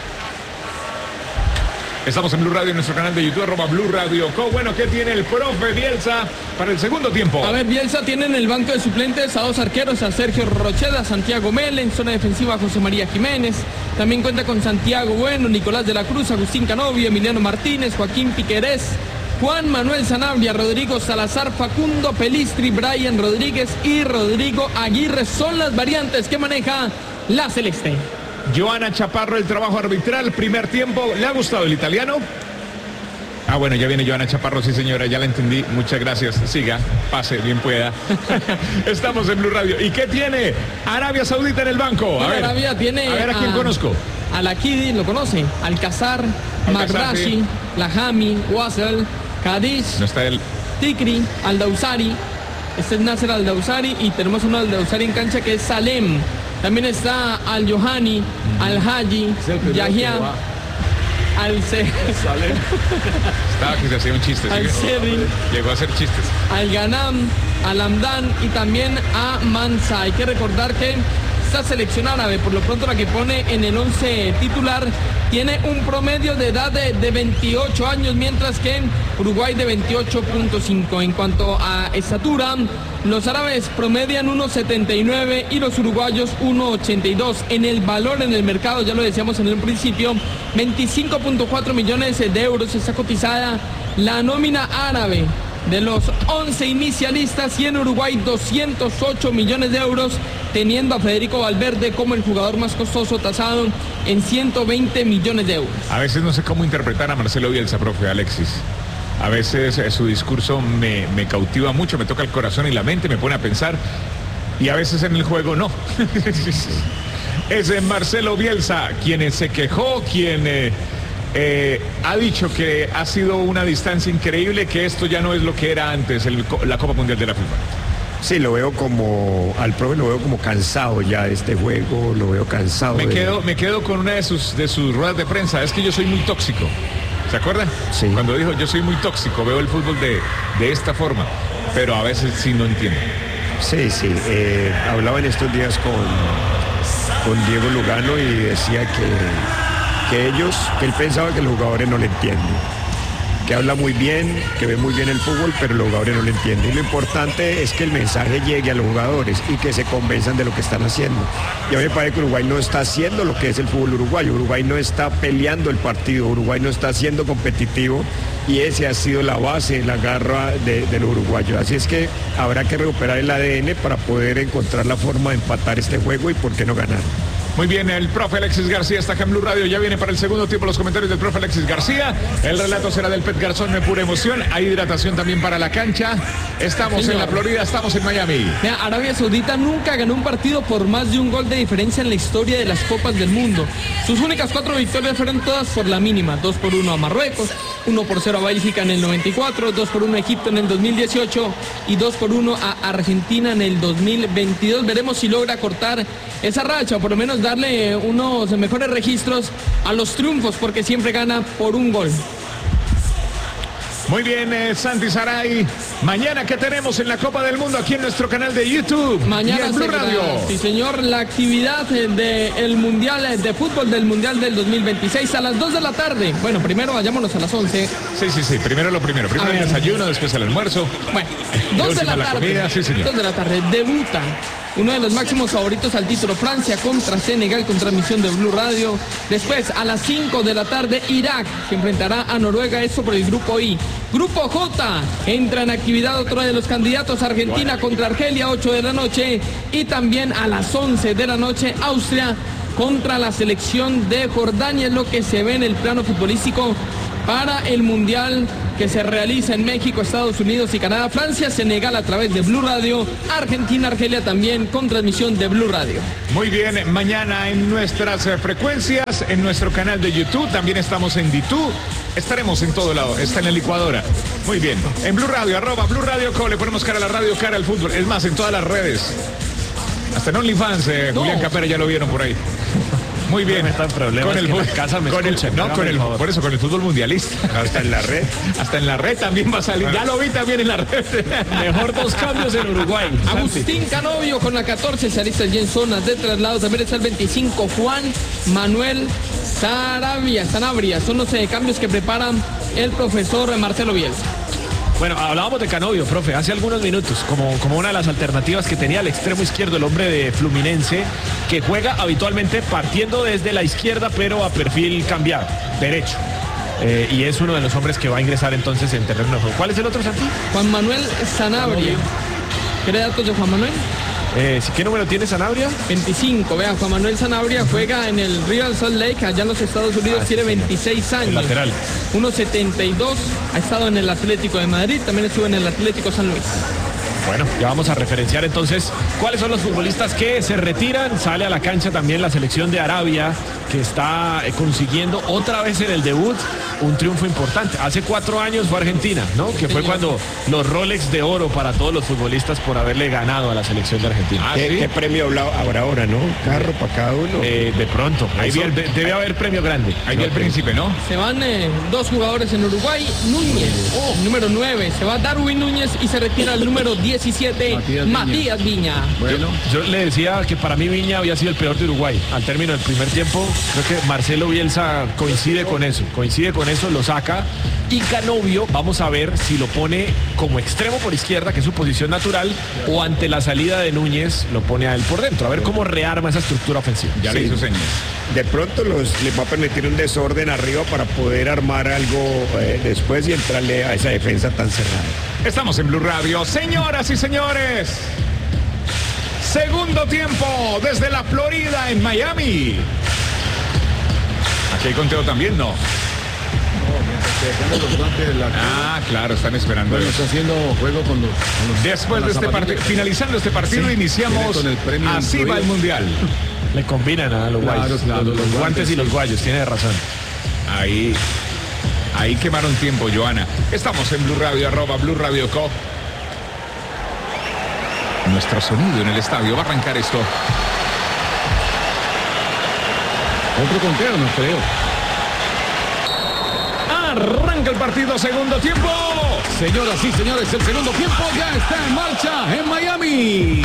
Estamos en Blue Radio, en nuestro canal de YouTube, @Blue Radio Co. Bueno, ¿qué tiene el profe Bielsa para el segundo tiempo? A ver, Bielsa tiene en el banco de suplentes a dos arqueros, a Sergio Rocheda, a Santiago Mele, en zona defensiva a José María Jiménez. También cuenta con Santiago Bueno, Nicolás de la Cruz, Agustín Canovio, Emiliano Martínez, Joaquín Piquerés, Juan Manuel Sanabria, Rodrigo Salazar, Facundo Pelistri, Brian Rodríguez y Rodrigo Aguirre. Son las variantes que maneja la Celeste. Joana Chaparro, el trabajo arbitral, primer tiempo. ¿Le ha gustado el italiano? Ah, bueno, ya viene Joana Chaparro, sí señora, ya la entendí. Muchas gracias. Siga, pase, bien pueda. Estamos en Blue Radio. ¿Y qué tiene Arabia Saudita en el banco? A ver, Arabia tiene a quién conozco. Al-Akidi, ¿lo conoce? Alcázar, Magrashi, sí. Lahami, Wasel, Cadiz, No está él. Tikri, Al-Dawsari. Este es Nasser Al-Dawsari y tenemos uno Al-Dawsari en cancha que es Salem. También está Al-Yohani, Al-Haji, Yahya, Estaba que se hacía un chiste. Al-Serri, Llegó a hacer chistes. Al-Ghanam, Al-Hamdan y también a Mansa. Hay que recordar que esta selección árabe, por lo pronto la que pone en el 11 titular, tiene un promedio de edad de 28 años, mientras que Uruguay de 28.5. En cuanto a estatura, los árabes promedian 1.79 y los uruguayos 1.82. En el valor en el mercado, ya lo decíamos en el principio, 25.4 millones de euros está cotizada la nómina árabe de los 11 inicialistas, y en Uruguay 208 millones de euros, teniendo a Federico Valverde como el jugador más costoso, tasado en 120 millones de euros. A veces no sé cómo interpretar a Marcelo Bielsa, profe Alexis. A veces su discurso me cautiva mucho, me toca el corazón y la mente, me pone a pensar, y a veces en el juego no. Es Marcelo Bielsa quien se quejó, quien ha dicho que ha sido una distancia increíble, que esto ya no es lo que era antes, la Copa Mundial de la FIFA. Sí, lo veo al profe lo veo como cansado ya de este juego, lo veo cansado. Me quedo con una de sus ruedas de prensa, es que yo soy muy tóxico. ¿Se acuerdan? Sí. Cuando dijo, yo soy muy tóxico, veo el fútbol de esta forma, pero a veces sí no entiendo. Sí, hablaba en estos días con Diego Lugano y decía que él pensaba que los jugadores no le entienden, que habla muy bien, que ve muy bien el fútbol, pero los jugadores no le entienden. Y lo importante es que el mensaje llegue a los jugadores y que se convenzan de lo que están haciendo. Y a mí me parece que Uruguay no está haciendo lo que es el fútbol uruguayo. Uruguay no está peleando el partido, Uruguay no está siendo competitivo, y ese ha sido la base, la garra de los uruguayos. Así es que habrá que recuperar el ADN para poder encontrar la forma de empatar este juego y por qué no ganar. Muy bien, el profe Alexis García está acá en Blue Radio, ya viene para el segundo tiempo los comentarios del profe Alexis García. El relato será del Pet Garzón, de pura emoción. Hay hidratación también para la cancha. Estamos en la Florida, estamos en Miami. Mira, Arabia Saudita nunca ganó un partido por más de un gol de diferencia en la historia de las Copas del Mundo. Sus únicas 4 victorias fueron todas por la mínima: 2-1 a Marruecos, 1-0 a Bélgica en el 94, 2-1 a Egipto en el 2018 y 2-1 a Argentina en el 2022. Veremos si logra cortar esa racha, o por lo menos darle unos mejores registros a los triunfos, porque siempre gana por un gol. Muy bien, Santi Saray, Mañana, ¿qué tenemos en la Copa del Mundo aquí en nuestro canal de YouTube? Mañana y en Blue Radio. Sí, señor, la actividad del Mundial de Fútbol del Mundial del 2026 a las 2 de la tarde. Bueno, primero vayámonos a las 11. Sí, primero lo primero. Primero el desayuno, después el almuerzo. Bueno, 2 de la tarde. Comida, sí, señor. 2 de la tarde. Debuta uno de los máximos favoritos al título, Francia contra Senegal, con transmisión de Blue Radio. Después, a las 5 de la tarde, Irak se enfrentará a Noruega, eso por el grupo I. Grupo J, entra en actividad otro de los candidatos, Argentina contra Argelia, 8 de la noche. Y también a las 11 de la noche, Austria contra la selección de Jordania, es lo que se ve en el plano futbolístico para el Mundial que se realiza en México, Estados Unidos y Canadá. Francia, Senegal a través de Blue Radio. Argentina, Argelia también con transmisión de Blue Radio. Muy bien, mañana en nuestras frecuencias, en nuestro canal de YouTube, también estamos en DTU. Estaremos en todo lado, está en la licuadora. Muy bien, en Blue Radio, @Blue Radio Co, le ponemos cara a la radio, cara al fútbol. Es más, en todas las redes. Hasta en OnlyFans, Julián Capera ya lo vieron por ahí. Muy bien. Con el por eso con el fútbol mundialista. Hasta en la red. Hasta en la red también va a salir. Ya lo vi también en la red. Mejor 2 cambios en Uruguay. Agustín Canovio con la 14 se alista allí en zonas de traslado. También está el 25 Juan Manuel Sanabria. Son los cambios que prepara el profesor Marcelo Bielsa. Bueno, hablábamos de Canovio, profe, hace algunos minutos, como una de las alternativas que tenía el extremo izquierdo, el hombre de Fluminense, que juega habitualmente partiendo desde la izquierda, pero a perfil cambiado, derecho. Y es uno de los hombres que va a ingresar entonces en terreno de juego. ¿Cuál es el otro, Santi? Juan Manuel Sanabria. ¿Quiere datos de Juan Manuel? ¿Qué número tiene Sanabria? 25, vean, Juan Manuel Sanabria juega en el Real Salt Lake, allá en los Estados Unidos, tiene 26 años. El lateral. 1.72, ha estado en el Atlético de Madrid, también estuvo en el Atlético San Luis. Bueno, ya vamos a referenciar entonces cuáles son los futbolistas que se retiran. Sale a la cancha también la selección de Arabia, que está consiguiendo otra vez en el debut un triunfo importante. Hace 4 años fue Argentina, ¿no? Que fue cuando los Rolex de oro para todos los futbolistas por haberle ganado a la selección de Argentina. ¿Qué premio habrá ahora, no? Carro para cada uno. De pronto. Ahí debe haber premio grande. Ahí vi el príncipe, ¿no? Se van 2 jugadores en Uruguay. Núñez, número 9. Se va Darwin Núñez y se retira el número 17, Matías Viña. Bueno, yo le decía que para mí Viña había sido el peor de Uruguay. Al término del primer tiempo, creo que Marcelo Bielsa coincide con eso, lo saca. Y Canovio, vamos a ver si lo pone como extremo por izquierda, que es su posición natural, o ante la salida de Núñez lo pone a él por dentro, a ver cómo rearma esa estructura ofensiva. Ya le hizo señas. De pronto les va a permitir un desorden arriba para poder armar algo después y entrarle a esa defensa tan cerrada. Estamos en Blue Radio, señoras y señores. Segundo tiempo desde la Florida en Miami. Aquí hay conteo también, ¿no? Ah, claro, están esperando. Bueno, está haciendo juego con los Después de este partido, finalizando este partido, iniciamos. Así va el Mundial. Le combinan a los guayos. Claro, los guantes y los guayos, tiene razón. Ahí quemaron tiempo, Joana. Estamos en Blue Radio, @Blue Radio Co. Nuestro sonido en el estadio va a arrancar esto. Otro conteo, no creo. Arranca el partido, segundo tiempo. Señoras y señores, el segundo tiempo ya está en marcha en Miami.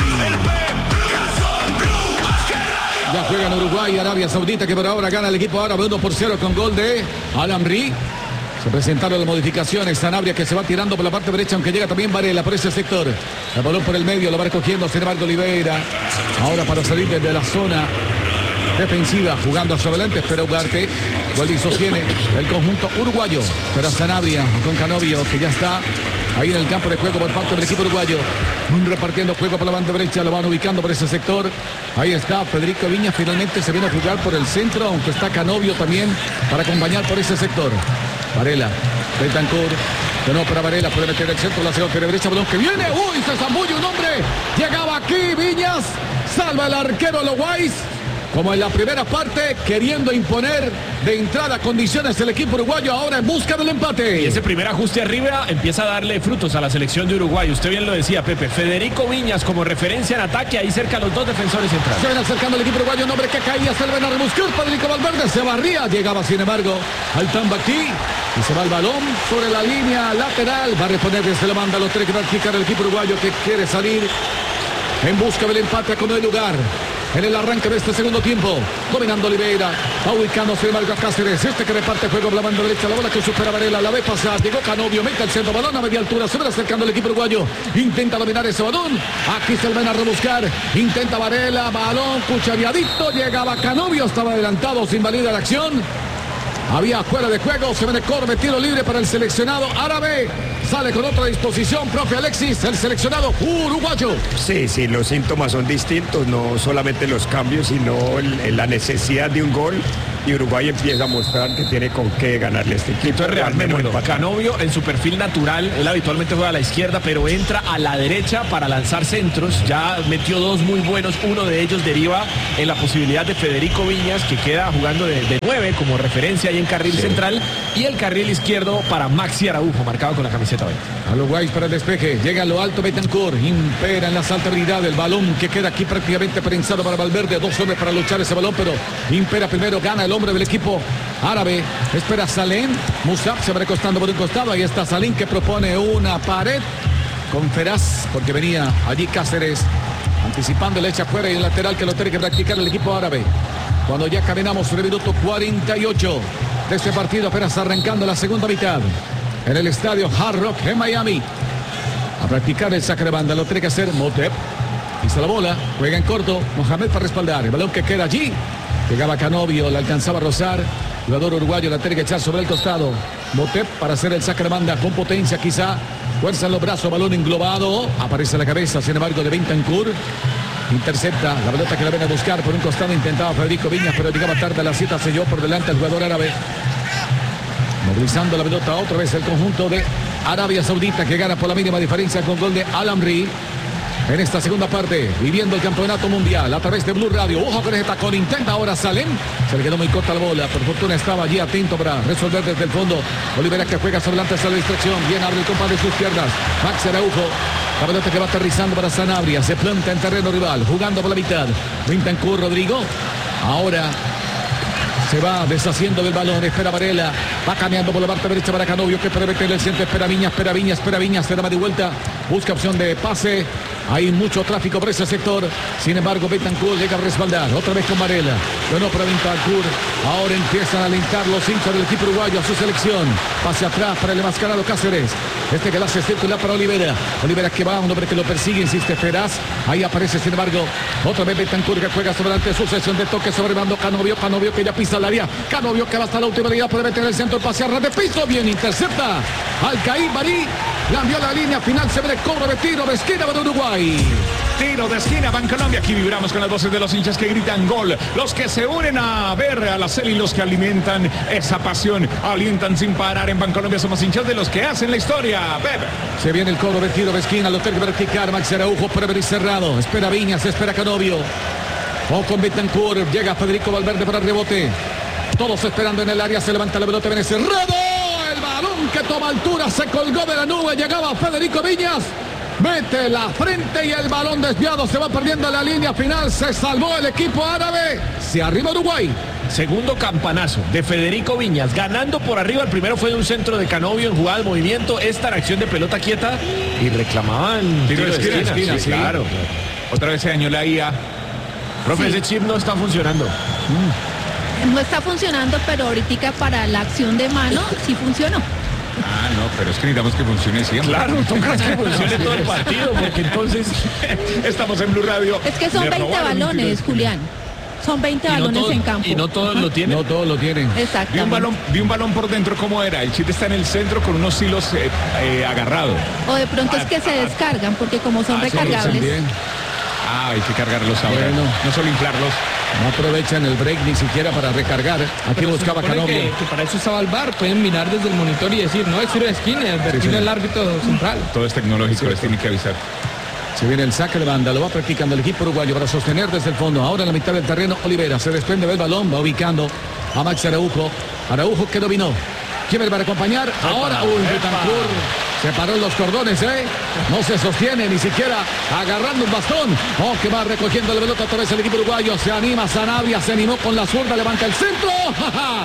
Ya juegan Uruguay y Arabia Saudita, que por ahora gana el equipo árabe 1-0 con gol de Al-Amri. Se presentaron las modificaciones. Sanabria, que se va tirando por la parte derecha, aunque llega también Varela por ese sector. El balón por el medio, lo va recogiendo, sin embargo, Oliveira. Ahora para salir desde la zona defensiva, jugando hacia adelante, espera Ugarte. Gol y sostiene el conjunto uruguayo. Pero Sanabria con Canovio, que ya está ahí en el campo de juego por parte del equipo uruguayo. Repartiendo juego por la banda derecha, lo van ubicando por ese sector. Ahí está Federico Viña, finalmente se viene a jugar por el centro, aunque está Canovio también para acompañar por ese sector. Varela, Betancourt, de nuevo para Varela, puede meter el centro, la segunda derecha, balón que viene, uy, se zambulle un hombre, llegaba aquí Viñas, salva el arquero Loguais, como en la primera parte, queriendo imponer de entrada condiciones el equipo uruguayo, ahora en busca del empate. Y ese primer ajuste arriba empieza a darle frutos a la selección de Uruguay. Usted bien lo decía, Pepe. Federico Viñas como referencia en ataque, ahí cerca los 2 defensores centrales. Se ven acercando el equipo uruguayo, un hombre que caía, se le ven a rebuscar, Federico Valverde se barría, llegaba sin embargo al Tambaqui. Y se va el balón sobre la línea lateral. Va a responder desde la banda. Lo tiene que practicar el equipo uruguayo que quiere salir en busca del empate con el lugar. En el arranque de este segundo tiempo, dominando Oliveira, va ubicándose el Marco Cáceres, este que reparte juego por la banda derecha, la bola que supera Varela, la ve pasar, llegó Canovio, mete el centro, balón a media altura, se va acercando el equipo uruguayo, intenta dominar ese balón, aquí se lo ven a rebuscar, intenta Varela, balón cuchareadito, llegaba Canovio, estaba adelantado, se invalida la acción. Había fuera de juego, se viene corte, tiro libre para el seleccionado árabe. Sale con otra disposición, profe Alexis, el seleccionado uruguayo. Sí, los síntomas son distintos, no solamente los cambios, sino la necesidad de un gol. Y Uruguay empieza a mostrar que tiene con qué ganarle este equipo. Esto es realmente bueno. Canovio en su perfil natural, él habitualmente juega a la izquierda, pero entra a la derecha para lanzar centros. Ya metió dos muy buenos, uno de ellos deriva en la posibilidad de Federico Viñas, que queda jugando de 9 como referencia ahí en carril central, y el carril izquierdo para Maxi Araujo, marcado con la camiseta 20. A los guays para el despeje, llega a lo alto Betancourt, impera en la saltabilidad el balón que queda aquí prácticamente prensado para Valverde, 2 hombres para luchar ese balón, pero impera primero, gana el hombre del equipo árabe, espera Salem, Musab se va recostando por un costado, ahí está Salem que propone una pared con Feraz, porque venía allí Cáceres, anticipando el echa afuera y el lateral que lo tiene que practicar el equipo árabe. Cuando ya caminamos sobre el minuto 48 de este partido, apenas arrancando la segunda mitad, en el estadio Hard Rock en Miami, a practicar el saque de banda, lo tiene que hacer Motep, pisa la bola, juega en corto, Mohamed para respaldar, el balón que queda allí, llegaba Canovio, la alcanzaba a rozar, jugador uruguayo la tiene que echar sobre el costado, Motep para hacer el saque de banda con potencia quizá, fuerza en los brazos, balón englobado, aparece la cabeza, sin embargo, de Betancourt, intercepta la pelota que la ven a buscar por un costado, intentaba Federico Viñas, pero llegaba tarde, la cita selló por delante el jugador árabe, movilizando la pelota otra vez el conjunto de Arabia Saudita, que gana por la mínima diferencia con gol de Al-Amri. En esta segunda parte, viviendo el campeonato mundial a través de Blue Radio. Ojo con ese tacón, intenta ahora Salem. Se le quedó muy corta la bola, por fortuna estaba allí atento para resolver desde el fondo. Olivera que juega sobre adelante hacia la distracción. Bien abre el compadre de sus piernas. Max Araujo. La pelota que va aterrizando para Sanabria. Se planta en terreno rival, jugando por la mitad. Betancourt, Rodrigo. Ahora se va deshaciendo del balón, espera Varela, va cambiando por la parte derecha para Canovio, que puede meter el centro, espera Viñas, se da de vuelta, busca opción de pase, hay mucho tráfico por ese sector, sin embargo Betancourt llega a respaldar, otra vez con Varela, bueno para Betancourt, ahora empiezan a alentar los hinchas del equipo uruguayo a su selección, pase atrás para el enmascarado Cáceres, este que la hace circular para Olivera que va, un hombre que lo persigue, insiste Feraz, ahí aparece sin embargo, otra vez Betancourt que juega sobre delante, sucesión de toque sobre mando Canovio que ya pisa el área, Canovio que va hasta la última línea, puede meter el centro, el pase a ras de piso, bien, intercepta Alcaín Barí, cambió la línea final, se ve el cobro de tiro de esquina para Uruguay. Tiro de esquina, Bancolombia. Aquí vibramos con las voces de los hinchas que gritan gol. Los que se unen a ver a la Celi, los que alimentan esa pasión, alientan sin parar. En Bancolombia somos hinchas de los que hacen la historia. Bebe. Se viene el cobro de tiro de esquina, lo tiene que practicar Max Araujo, previo y cerrado. Espera Viñas, espera Canovio. O con Betancourt, llega Federico Valverde para el rebote. Todos esperando en el área, se levanta la pelota, viene cerrado. El balón que toma altura, se colgó de la nube, llegaba Federico Viñas. Mete la frente y el balón desviado, se va perdiendo la línea final, se salvó el equipo árabe, se arriba Uruguay. Segundo campanazo de Federico Viñas, ganando por arriba. El primero fue de un centro de Canovio en jugada de movimiento, esta reacción de pelota quieta y reclamaban tiro de esquina, sí, claro. Otra vez se dañó la IA. Profe, ese chip no está funcionando. No está funcionando, pero ahorita para la acción de mano sí funcionó. Ah, no, pero es que necesitamos que funcione siempre. Claro, toca que funcione todo el partido, porque entonces estamos en Blue Radio. Es que son 20 balones, Julián. Son 20 balones en campo. Y no todos lo tienen. No todos lo tienen. Exactamente. Vi un balón por dentro, ¿cómo era? El chip está en el centro con unos hilos agarrados. O de pronto es que se descargan, porque como son recargables. Hay que cargarlos ahora. Bueno. No solo inflarlos. No aprovechan el break ni siquiera para recargar. Aquí pero buscaba Canovio. que para eso estaba el VAR, pueden mirar desde el monitor y decir, no es tiro de esquina, advertir el árbitro central. Todo es tecnológico, les tiene que avisar. Se viene el saque de banda, lo va practicando el equipo uruguayo para sostener desde el fondo. Ahora en la mitad del terreno, Olivera se desprende del balón, va ubicando a Max Araujo. Araujo que dominó. ¿Quién va a acompañar? Ahora, Betancourt se paró en los cordones, no se sostiene ni siquiera agarrando un bastón. Que va recogiendo la pelota otra vez el equipo uruguayo. Se anima Sanabria, se animó con la zurda, levanta el centro.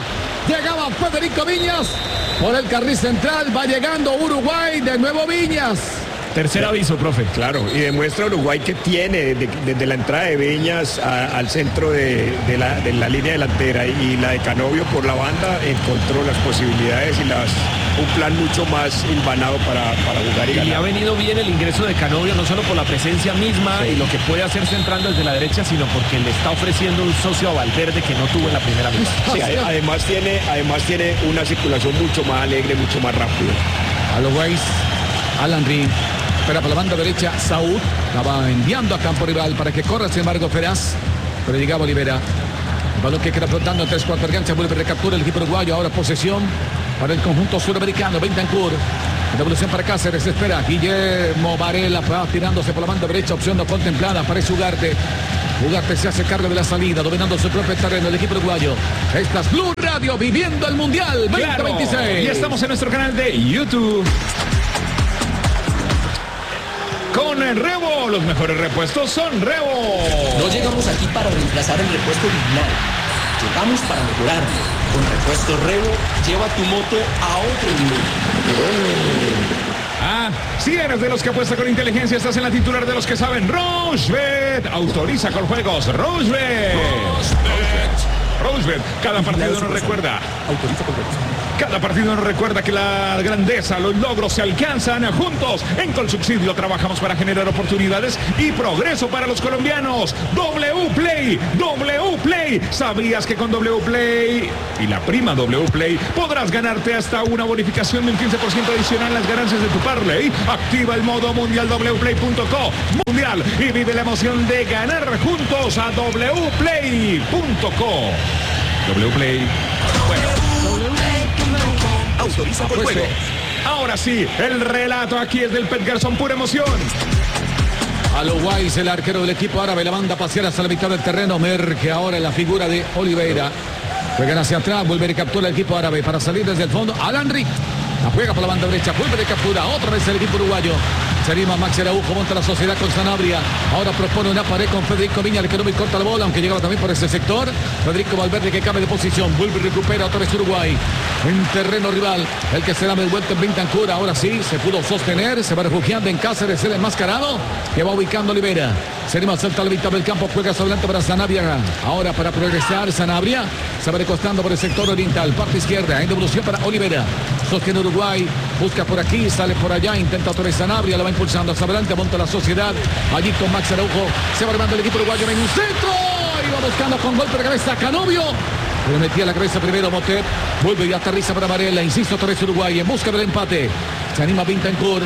Llegaba Federico Viñas por el carril central. Va llegando Uruguay. De nuevo Viñas. Tercer aviso, profe. Claro, y demuestra Uruguay que tiene desde la entrada de Viñas al centro de la línea delantera y la de Canovio por la banda, encontró las posibilidades y un plan mucho más hilvanado para jugar y ganar. Y ha venido bien el ingreso de Canovio, no solo por la presencia misma y lo que puede hacer centrando desde la derecha, sino porque le está ofreciendo un socio a Valverde que no tuvo en la primera mitad. Sí, además tiene una circulación mucho más alegre, mucho más rápida. A los Weiss, Alan Reed. Espera por la banda derecha, Saúl. La va enviando a campo rival para que corra, sin embargo, Feraz. Pero llegaba Olivera. El balón que queda flotando en 3-4 ganchas. Vuelve a recaptura el equipo uruguayo. Ahora posesión para el conjunto suramericano. Bentancur. Devolución para Cáceres. Espera. Guillermo Varela va tirándose por la banda derecha. Opción no contemplada. Aparece Ugarte. Ugarte se hace cargo de la salida, dominando su propio terreno. El equipo uruguayo. Esta es Blue Radio, viviendo el Mundial 2026. Claro. Y estamos en nuestro canal de YouTube. Con el Revo, los mejores repuestos son Revo. No llegamos aquí para reemplazar el repuesto original. Llegamos para mejorarlo. Con repuesto Revo, lleva tu moto a otro nivel. Si eres de los que apuesta con inteligencia, estás en la titular de los que saben. Rochebet autoriza con juegos. Rochebet. Cada partido nos recuerda. Autoriza con juegos. Cada partido nos recuerda que la grandeza, los logros se alcanzan juntos. En Colsubsidio trabajamos para generar oportunidades y progreso para los colombianos. WPlay. ¿Sabías que con WPlay y la prima WPlay podrás ganarte hasta una bonificación del 15% adicional en las ganancias de tu parlay? Activa el modo mundial wplay.co mundial y vive la emoción de ganar juntos a wplay.co. WPlay. Autoriza con juego. Ahora sí, el relato aquí es del Pet Garzón, pura emoción. A los Weiss, el arquero del equipo árabe, la manda a pasear hasta la mitad del terreno. Merge ahora en la figura de Oliveira. Juegan hacia atrás, vuelve y captura el equipo árabe para salir desde el fondo. Alan Rick. La juega por la banda derecha, vuelve de captura. Otra vez el equipo uruguayo. Se anima Max Araujo, monta la sociedad con Sanabria. Ahora propone una pared con Federico Viña, le quedó muy corta la bola, aunque llegaba también por ese sector. Federico Valverde que cambia de posición, vuelve y recupera otra vez Uruguay. En terreno rival, el que se da el vuelta en Bentancur. Ahora sí, se pudo sostener, se va refugiando en Cáceres, el enmascarado, que va ubicando Olivera. Se anima, salta a la mitad del campo, juega hacia adelante para Sanabria. Ahora para progresar, Sanabria se va recostando por el sector oriental, parte izquierda, en devolución para Olivera. Sostiene Uruguay, busca por aquí, sale por allá, intenta otra vez Sanabria, la va impulsando hacia adelante, monta la sociedad, allí con Max Araujo, se va armando el equipo uruguayo en un centro, y va buscando con golpe de cabeza Canovio, le metía la cabeza primero Motet, vuelve y aterriza para Varela, insisto otra vez Uruguay, en busca del empate, se anima Bentancur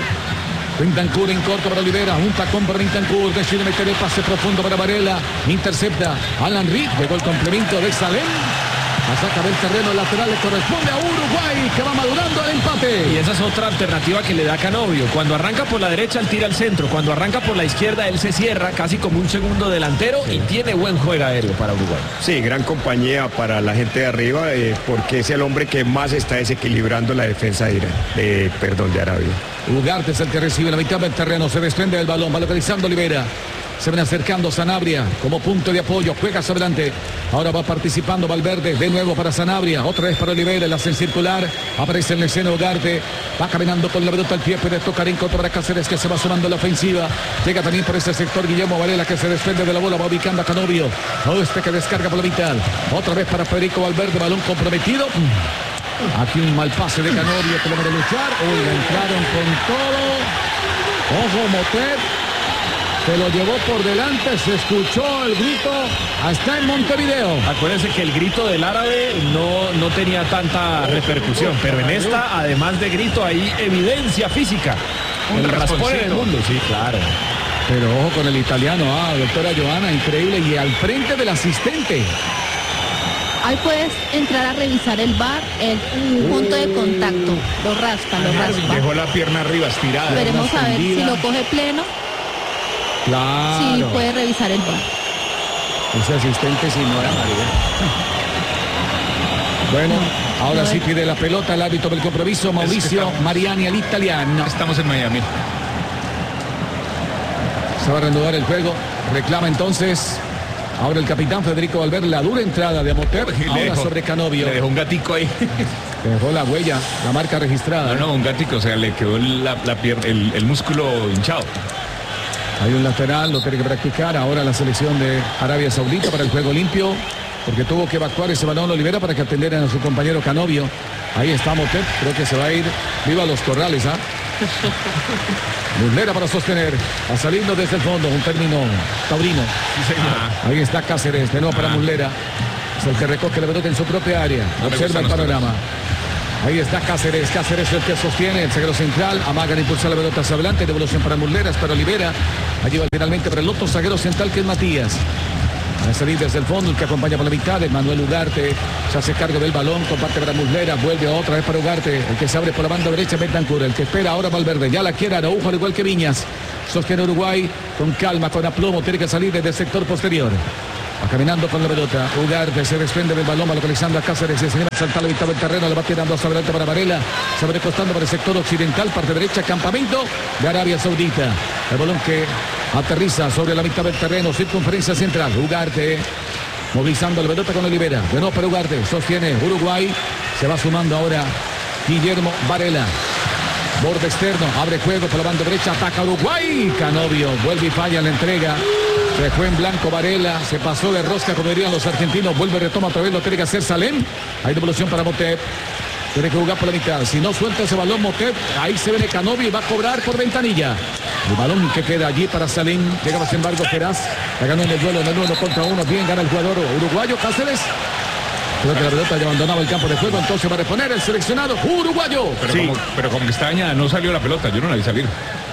en corto para Olivera, un tacón para Bentancur, decide meter el pase profundo para Varela, intercepta Alan Rick, llegó el complemento de Salem. La saca del terreno lateral, le corresponde a Uruguay, que va madurando el empate. Y esa es otra alternativa que le da Canovio. Cuando arranca por la derecha, él tira al centro. Cuando arranca por la izquierda, él se cierra casi como un segundo delantero y tiene buen juego aéreo para Uruguay. Sí, gran compañía para la gente de arriba, porque es el hombre que más está desequilibrando la defensa de Arabia. Ugarte es el que recibe la mitad del terreno, se desprende del balón, va localizando Olivera. Se ven acercando Sanabria como punto de apoyo, juega hacia adelante. Ahora va participando Valverde, de nuevo para Sanabria, otra vez para Olivera, la hacen circular, aparece en la escena Ugarte, va caminando con la pelota al pie, puede tocar en contra para Cáceres que se va sumando a la ofensiva. Llega también por ese sector Guillermo Varela que se desprende de la bola, va ubicando a Canovio. Este que descarga por la mitad, otra vez para Federico Valverde, balón comprometido. Aquí un mal pase de Canovio que lo va a luchar. Oiga, entraron con todo. Ojo, Motet. Se lo llevó por delante, se escuchó el grito hasta en Montevideo. Acuérdense que el grito del árabe no tenía tanta repercusión, pero en esta, además de grito, hay evidencia física. El raspón en el mundo, sí, claro. Pero ojo con el italiano, doctora Joana, increíble, y al frente del asistente. Ahí puedes entrar a revisar el VAR, el punto de contacto. Lo raspa. Dejó la pierna arriba estirada. Veremos a ver si lo coge pleno. Claro. Sí, puede revisar el VAR. Ese asistente si no era María. Bueno, ahora sí pide la pelota el árbitro del compromiso, Mauricio Mariani, el italiano. Estamos en Miami. Se va a reanudar el juego. Reclama entonces Ahora el capitán Federico Valverde, la dura entrada de Motep, ahora sobre Canovio. Le dejó un gatico ahí. Dejó la huella, la marca registrada. No, un gatico, o sea, le quedó la pierna, el músculo hinchado. Hay un lateral, lo tiene que practicar ahora la selección de Arabia Saudita para el juego limpio, porque tuvo que evacuar ese balón Olivera para que atendieran a su compañero Canovio. Ahí está Motep, creo que se va a ir viva los corrales, ¿ah? Muslera para sostener, va saliendo desde el fondo, un término taurino. Ahí está Cáceres, de nuevo para Muslera. Es el que recoge la pelota en su propia área. Observa el panorama. Ahí está Cáceres, Cáceres el que sostiene el zaguero central, amagan impulsar la pelota hacia adelante, devolución para Muslera, es para Olivera, allí va finalmente para el otro zaguero central que es Matías. A salir desde el fondo, el que acompaña por la mitad es Manuel Ugarte, se hace cargo del balón, comparte para Muslera, vuelve otra vez para Ugarte, el que se abre por la banda derecha Bentancur, el que espera ahora Valverde, ya la quiere Araujo al igual que Viñas, sostiene Uruguay con calma, con aplomo, tiene que salir desde el sector posterior. Va caminando con la pelota, Ugarte se desprende del balón, va localizando a Cáceres, se señala salta la mitad del terreno, le va tirando hacia adelante para Varela, se va recostando por el sector occidental, parte derecha, campamento de Arabia Saudita. El balón que aterriza sobre la mitad del terreno, circunferencia central, Ugarte movilizando la pelota con Olivera, de nuevo para Ugarte, sostiene Uruguay, se va sumando ahora Guillermo Varela. Borde externo, abre juego por la banda derecha, ataca Uruguay, Canovio vuelve y falla en la entrega. Se fue en blanco Varela, se pasó de rosca como dirían los argentinos, vuelve, retoma otra vez, lo tiene que hacer Salem. Hay devolución para Motep, tiene que jugar por la mitad, si no suelta ese balón Motep, ahí se viene Canovio y va a cobrar por ventanilla. El balón que queda allí para Salem, llega sin embargo Feraz, la ganó en el duelo en el 1 contra 1, bien gana el jugador uruguayo Cáceres. Creo que la pelota ya abandonaba el campo de juego, entonces va a reponer el seleccionado uruguayo. Pero como que está dañada, no salió la pelota, yo no la vi salir.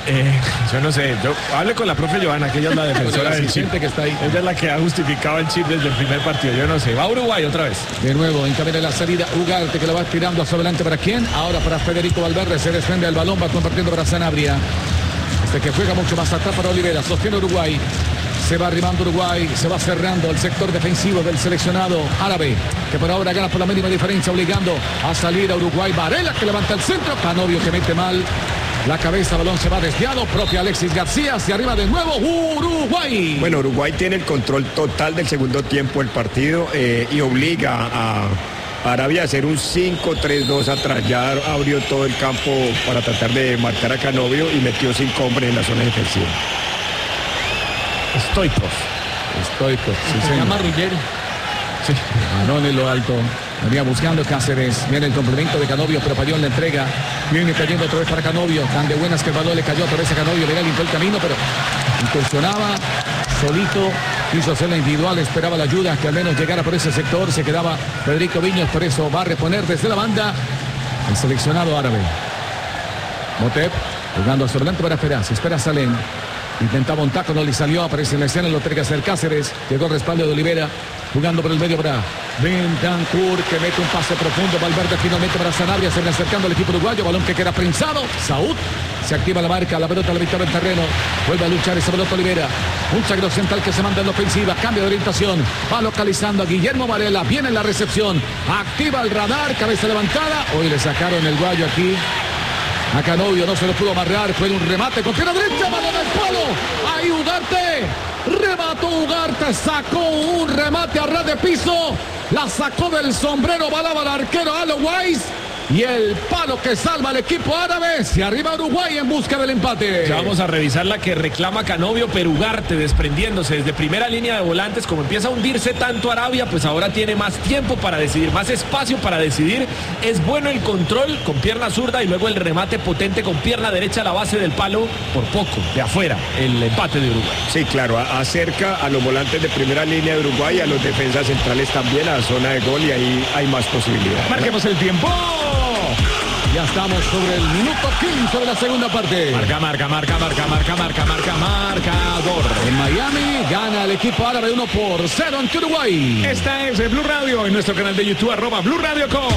Yo no sé, yo hablé con la profe Joana, que ella es la defensora del chip. Que está ahí. Ella es la que ha justificado el chip desde el primer partido, yo no sé. Va Uruguay otra vez. De nuevo, encamina la salida Ugarte, que lo va tirando hacia adelante. ¿Para quién? Ahora para Federico Valverde, se desprende el balón, va compartiendo para Sanabria. Este que juega mucho más atrás para Olivera, sostiene Uruguay. Se va arribando Uruguay, se va cerrando el sector defensivo del seleccionado árabe, que por ahora gana por la mínima diferencia, obligando a salir a Uruguay. Varela que levanta el centro, Canovio que mete mal la cabeza, balón se va desviado, propio Alexis García, hacia arriba de nuevo Uruguay. Bueno, Uruguay tiene el control total del segundo tiempo del partido y obliga a Arabia a hacer un 5-3-2 atrás. Ya abrió todo el campo para tratar de marcar a Canovio y metió 5 hombres en la zona defensiva. Stoikos, sí, Se llama Ruggeri. Sí. Balón en lo alto. Venía buscando Cáceres. Viene el complemento de Canovio, pero falló en la entrega. Viene cayendo otra vez para Canovio. Tan de buenas que el balón le cayó otra vez a Canovio. Le limpió el camino, pero incursionaba solito. Quiso hacer la individual. Esperaba la ayuda que al menos llegara por ese sector. Se quedaba Federico Viñas. Por eso va a reponer desde la banda el seleccionado árabe. Motep jugando hacia adelante para Feraz. Espera Salem. Intentaba un taco, no le salió, aparece en la escena, lo tiene que hacer Cáceres, llegó el respaldo de Olivera, jugando por el medio para Bentancur, que mete un pase profundo, Valverde finalmente para Sanabria, se viene acercando al equipo uruguayo, balón que queda prensado, Saúd, se activa la marca, la pelota a la mitad del terreno, vuelve a luchar esa pelota Olivera, un zaguero central que se manda en la ofensiva, cambio de orientación, va localizando a Guillermo Varela, viene la recepción, activa el radar, cabeza levantada, hoy le sacaron el guayo aquí. A Canovio no se lo pudo amarrar, fue un remate con pierna derecha, balón al palo, ahí Ugarte, remató Ugarte, sacó un remate a ras de piso, la sacó del sombrero, balaba al arquero Alo Weiss, y el palo que salva al equipo árabe, se arriba Uruguay en busca del empate. Ya vamos a revisar la que reclama Canovio, pero Ugarte desprendiéndose desde primera línea de volantes, como empieza a hundirse tanto Arabia, pues ahora tiene más tiempo para decidir, más espacio para decidir. Es bueno el control con pierna zurda y luego el remate potente con pierna derecha a la base del palo, por poco, de afuera, el empate de Uruguay. Sí, claro, acerca a los volantes de primera línea de Uruguay, a los defensas centrales también a la zona de gol y ahí hay más posibilidades. Marquemos el tiempo. Ya estamos sobre el minuto 15 de la segunda parte. Marcador. En Miami gana el equipo árabe 1-0 ante Uruguay. Esta es Blue Radio en nuestro canal de YouTube, @Blue Radio Co.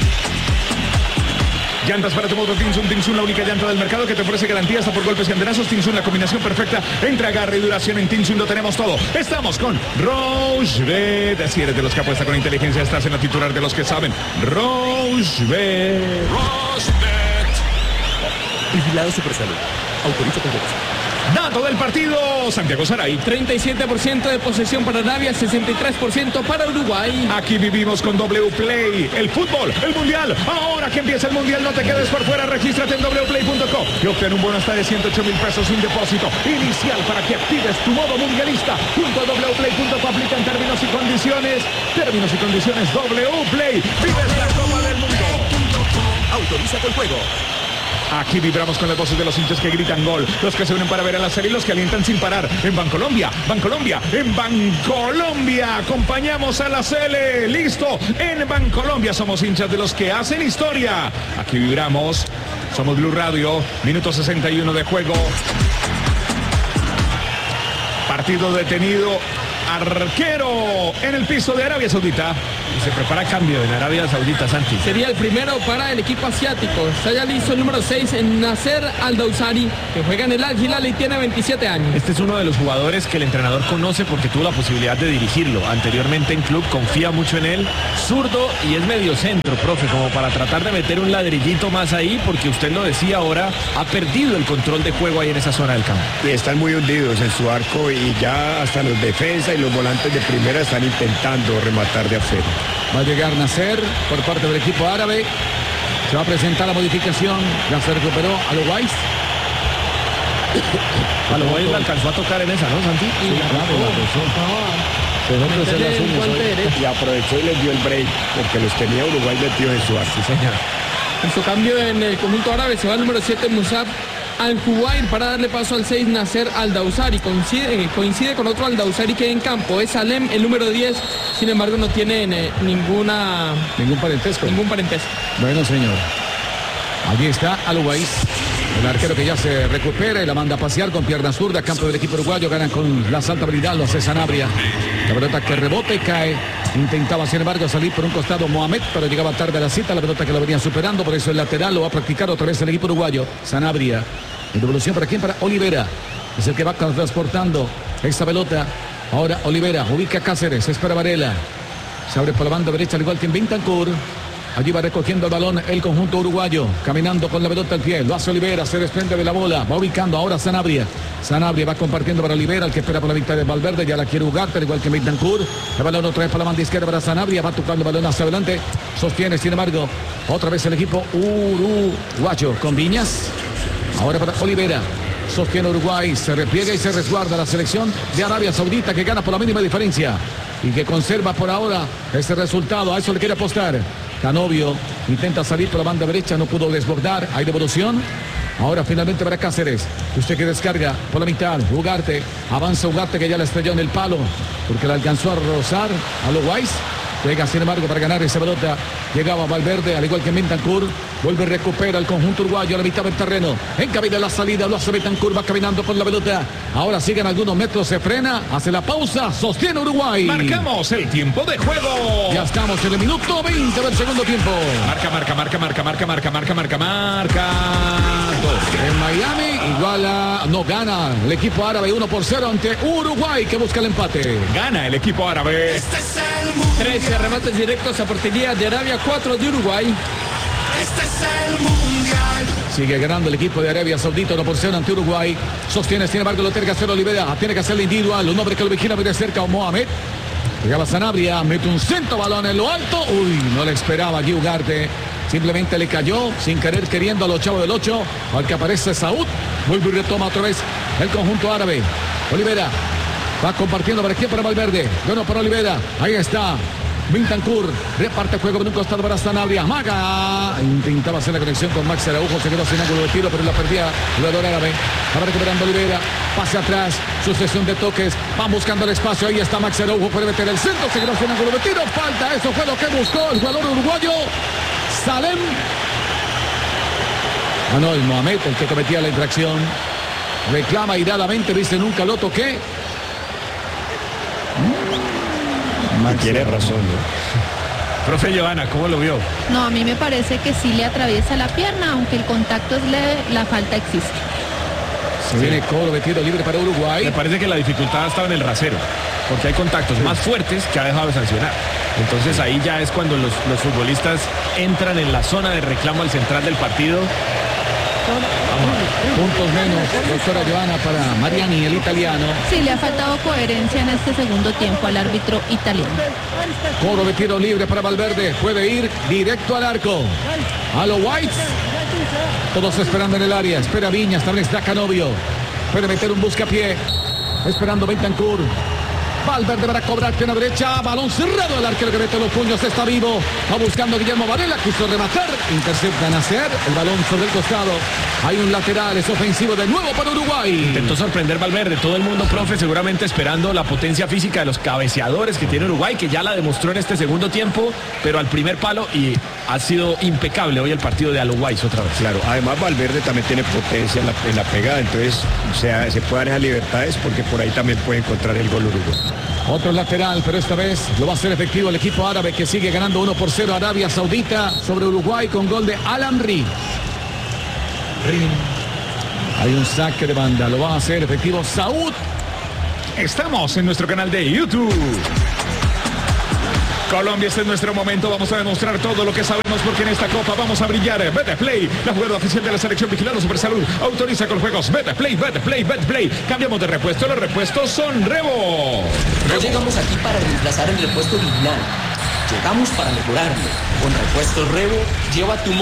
Llantas para tu moto Tinsun, la única llanta del mercado que te ofrece garantía hasta por golpes y andenazos. Tinsun, la combinación perfecta entre agarre y duración. En Tinsun lo tenemos todo. Estamos con Rochebet. Si eres de los que apuesta con inteligencia, estás en la titular de los que saben. Rochebet. Vigilado Supersalud. Autoriza con voz. Dato del partido, Santiago Saray. 37% de posesión para Arabia, 63% para Uruguay. Aquí vivimos con W Play, el fútbol, el mundial. Ahora que empieza el mundial, no te quedes por fuera. Regístrate en wplay.co y obtén un bono hasta de 108.000 pesos sin depósito inicial para que actives tu modo mundialista. Junto a wplay.co aplican términos y condiciones. Términos y condiciones W Play. Vives la Copa del Mundo. Autoriza con juego. Aquí vibramos con las voces de los hinchas que gritan gol, los que se unen para ver a la serie y los que alientan sin parar. En Bancolombia, en Bancolombia, acompañamos a la Sele. Listo, en Bancolombia somos hinchas de los que hacen historia. Aquí vibramos, somos Blue Radio, minuto 61 de juego. Partido detenido, arquero en el piso de Arabia Saudita. Y se prepara cambio en Arabia Saudita, Santi. Sería el primero para el equipo asiático. Está ya listo el número 6 en Nasser Al-Dawsari, que juega en el Al Hilal y tiene 27 años. Este es uno de los jugadores que el entrenador conoce porque tuvo la posibilidad de dirigirlo. Anteriormente en club, confía mucho en él. Zurdo y es medio centro, profe, como para tratar de meter un ladrillito más ahí, porque usted lo decía ahora, ha perdido el control de juego ahí en esa zona del campo. Y están muy hundidos en su arco y ya hasta los defensas y los volantes de primera están intentando rematar de afuera. Va a llegar Nasser por parte del equipo árabe. Se va a presentar la modificación. Ya se recuperó a lo Weiss. A lo Weiss la alcanzó a tocar en esa, ¿no, Santi? Sí, claro, la rozó. Se dejó crecer las uñas hoy. Y aprovechó y les dio el break porque los tenía Uruguay metidos en su arco. Sí, señor. En su cambio en el conjunto árabe se va el número 7 Musab Al-Juwair para darle paso al 6 Nasser Al-Dawsari. Coincide con otro Al-Dawsari que en campo es Salem, el número 10. Sin embargo no tiene ningún parentesco. Bueno, señor. Allí está Al-Weiss, el arquero que ya se recupera y la manda a pasear con pierna zurda. Campo del equipo uruguayo, ganan con la santa habilidad, lo hace Sanabria. La pelota que rebota y cae. Intentaba, sin embargo, salir por un costado Mohamed, pero llegaba tarde a la cita. La pelota que lo venía superando, por eso el lateral lo va a practicar otra vez el equipo uruguayo. Sanabria. En devolución para quién? Para Olivera. Es el que va transportando esta pelota. Ahora Olivera ubica a Cáceres, espera Varela. Se abre por la banda derecha, al igual que en Bentancur. Allí va recogiendo el balón el conjunto uruguayo, caminando con la pelota al pie. Lo hace Olivera, se desprende de la bola. Va ubicando ahora Sanabria. Sanabria va compartiendo para Olivera, el que espera por la victoria de Valverde. Ya la quiere Ugarte, al igual que Bentancur. El balón otra vez para la banda izquierda para Sanabria. Va tocando el balón hacia adelante. Sostiene, sin embargo, otra vez el equipo uruguayo con Viñas. Ahora para Olivera. Sostiene Uruguay, se repliega y se resguarda la selección de Arabia Saudita, que gana por la mínima diferencia y que conserva por ahora ese resultado. A eso le quiere apostar. Canovio intenta salir por la banda derecha, no pudo desbordar. Hay devolución. Ahora finalmente para Cáceres, usted que descarga por la mitad. Ugarte, avanza Ugarte, que ya la estrelló en el palo porque la alcanzó a rozar a los Weiss. Llega, sin embargo, para ganar esa pelota. Llegaba Valverde, al igual que Bentancur. Vuelve y recupera el conjunto uruguayo a la mitad del terreno. Encamina la salida, lo hace Bentancur, va caminando con la pelota. Ahora siguen algunos metros, se frena, hace la pausa, sostiene Uruguay. Marcamos el tiempo de juego. Ya estamos en el minuto 20 del segundo tiempo. Marca. En Miami, no gana el equipo árabe 1-0 ante Uruguay, que busca el empate. Gana el equipo árabe. Este es el mundial. 13 remates directos a portería de Arabia, 4 de Uruguay. Este es el mundial. Sigue ganando el equipo de Arabia Saudita 1-0 ante Uruguay. Sostiene, sin embargo, lo tiene que hacer Olivera. Tiene que hacerlo individual. Un hombre que lo vigila muy de cerca, Mohamed. Llegaba Sanabria, mete un centro, balón en lo alto. Uy, no le esperaba aquí Ugarte. Simplemente le cayó sin querer, queriendo a los chavos del 8. Al que aparece Saúd. Vuelve y retoma otra vez el conjunto árabe. Olivera va compartiendo para aquí, para Valverde. Bueno, para Olivera. Ahí está. Bentancur reparte juego por un costado para Sanabria. Maga intentaba hacer la conexión con Max Araujo, se quedó sin ángulo de tiro, pero la perdía el jugador árabe. Va recuperando Olivera, pase atrás, sucesión de toques, van buscando el espacio. Ahí está Max Araujo, puede meter el centro, se quedó sin ángulo de tiro. Falta, eso fue lo que buscó el jugador uruguayo Salem. No, el Mohamed, el que cometía la infracción, reclama iradamente, dice nunca lo toqué. Tiene razón, ¿no? Profe Johanna, ¿cómo lo vio? No, a mí me parece que sí le atraviesa la pierna, aunque el contacto es leve, la falta existe. Se viene Colo, metido libre para Uruguay. Me parece que la dificultad estaba en el rasero, porque hay contactos más fuertes que ha dejado de sancionar. Entonces ahí ya es cuando los futbolistas entran en la zona de reclamo al central del partido Puntos menos, doctora Joana, para Mariani, el italiano. Sí, le ha faltado coherencia en este segundo tiempo al árbitro italiano. Coro de tiro libre para Valverde. Puede ir directo al arco. A los Whites. Todos esperando en el área. Espera Viñas, también está Canovio. Puede meter un buscapié. Esperando Bentancur. Valverde para cobrar, pierna derecha, balón cerrado, el arquero que mete los puños está vivo, va buscando Guillermo Varela, quiso rematar, intercepta Nacer, el balón sobre el costado, hay un lateral, es ofensivo de nuevo para Uruguay. Intentó sorprender Valverde, todo el mundo, profe, seguramente esperando la potencia física de los cabeceadores que tiene Uruguay, que ya la demostró en este segundo tiempo, pero al primer palo, y ha sido impecable hoy el partido de Aloguays otra vez. Claro, además Valverde también tiene potencia en la pegada, entonces se puede dar esas libertades porque por ahí también puede encontrar el gol Uruguay. Otro lateral, pero esta vez lo va a hacer efectivo el equipo árabe que sigue ganando 1-0 Arabia Saudita sobre Uruguay con gol de Al-Amri. Hay un saque de banda, lo va a hacer efectivo Saúd. Estamos en nuestro canal de YouTube. Colombia, este es nuestro momento, vamos a demostrar todo lo que sabemos porque en esta copa vamos a brillar. Betplay, la jugada oficial de la selección vigilando Supersalud, autoriza con juegos. Betplay, Betplay, Betplay. Cambiamos de repuesto, los repuestos son Revo. No llegamos aquí para reemplazar el repuesto original. Llegamos para mejorarlo. Con repuestos Revo, lleva tu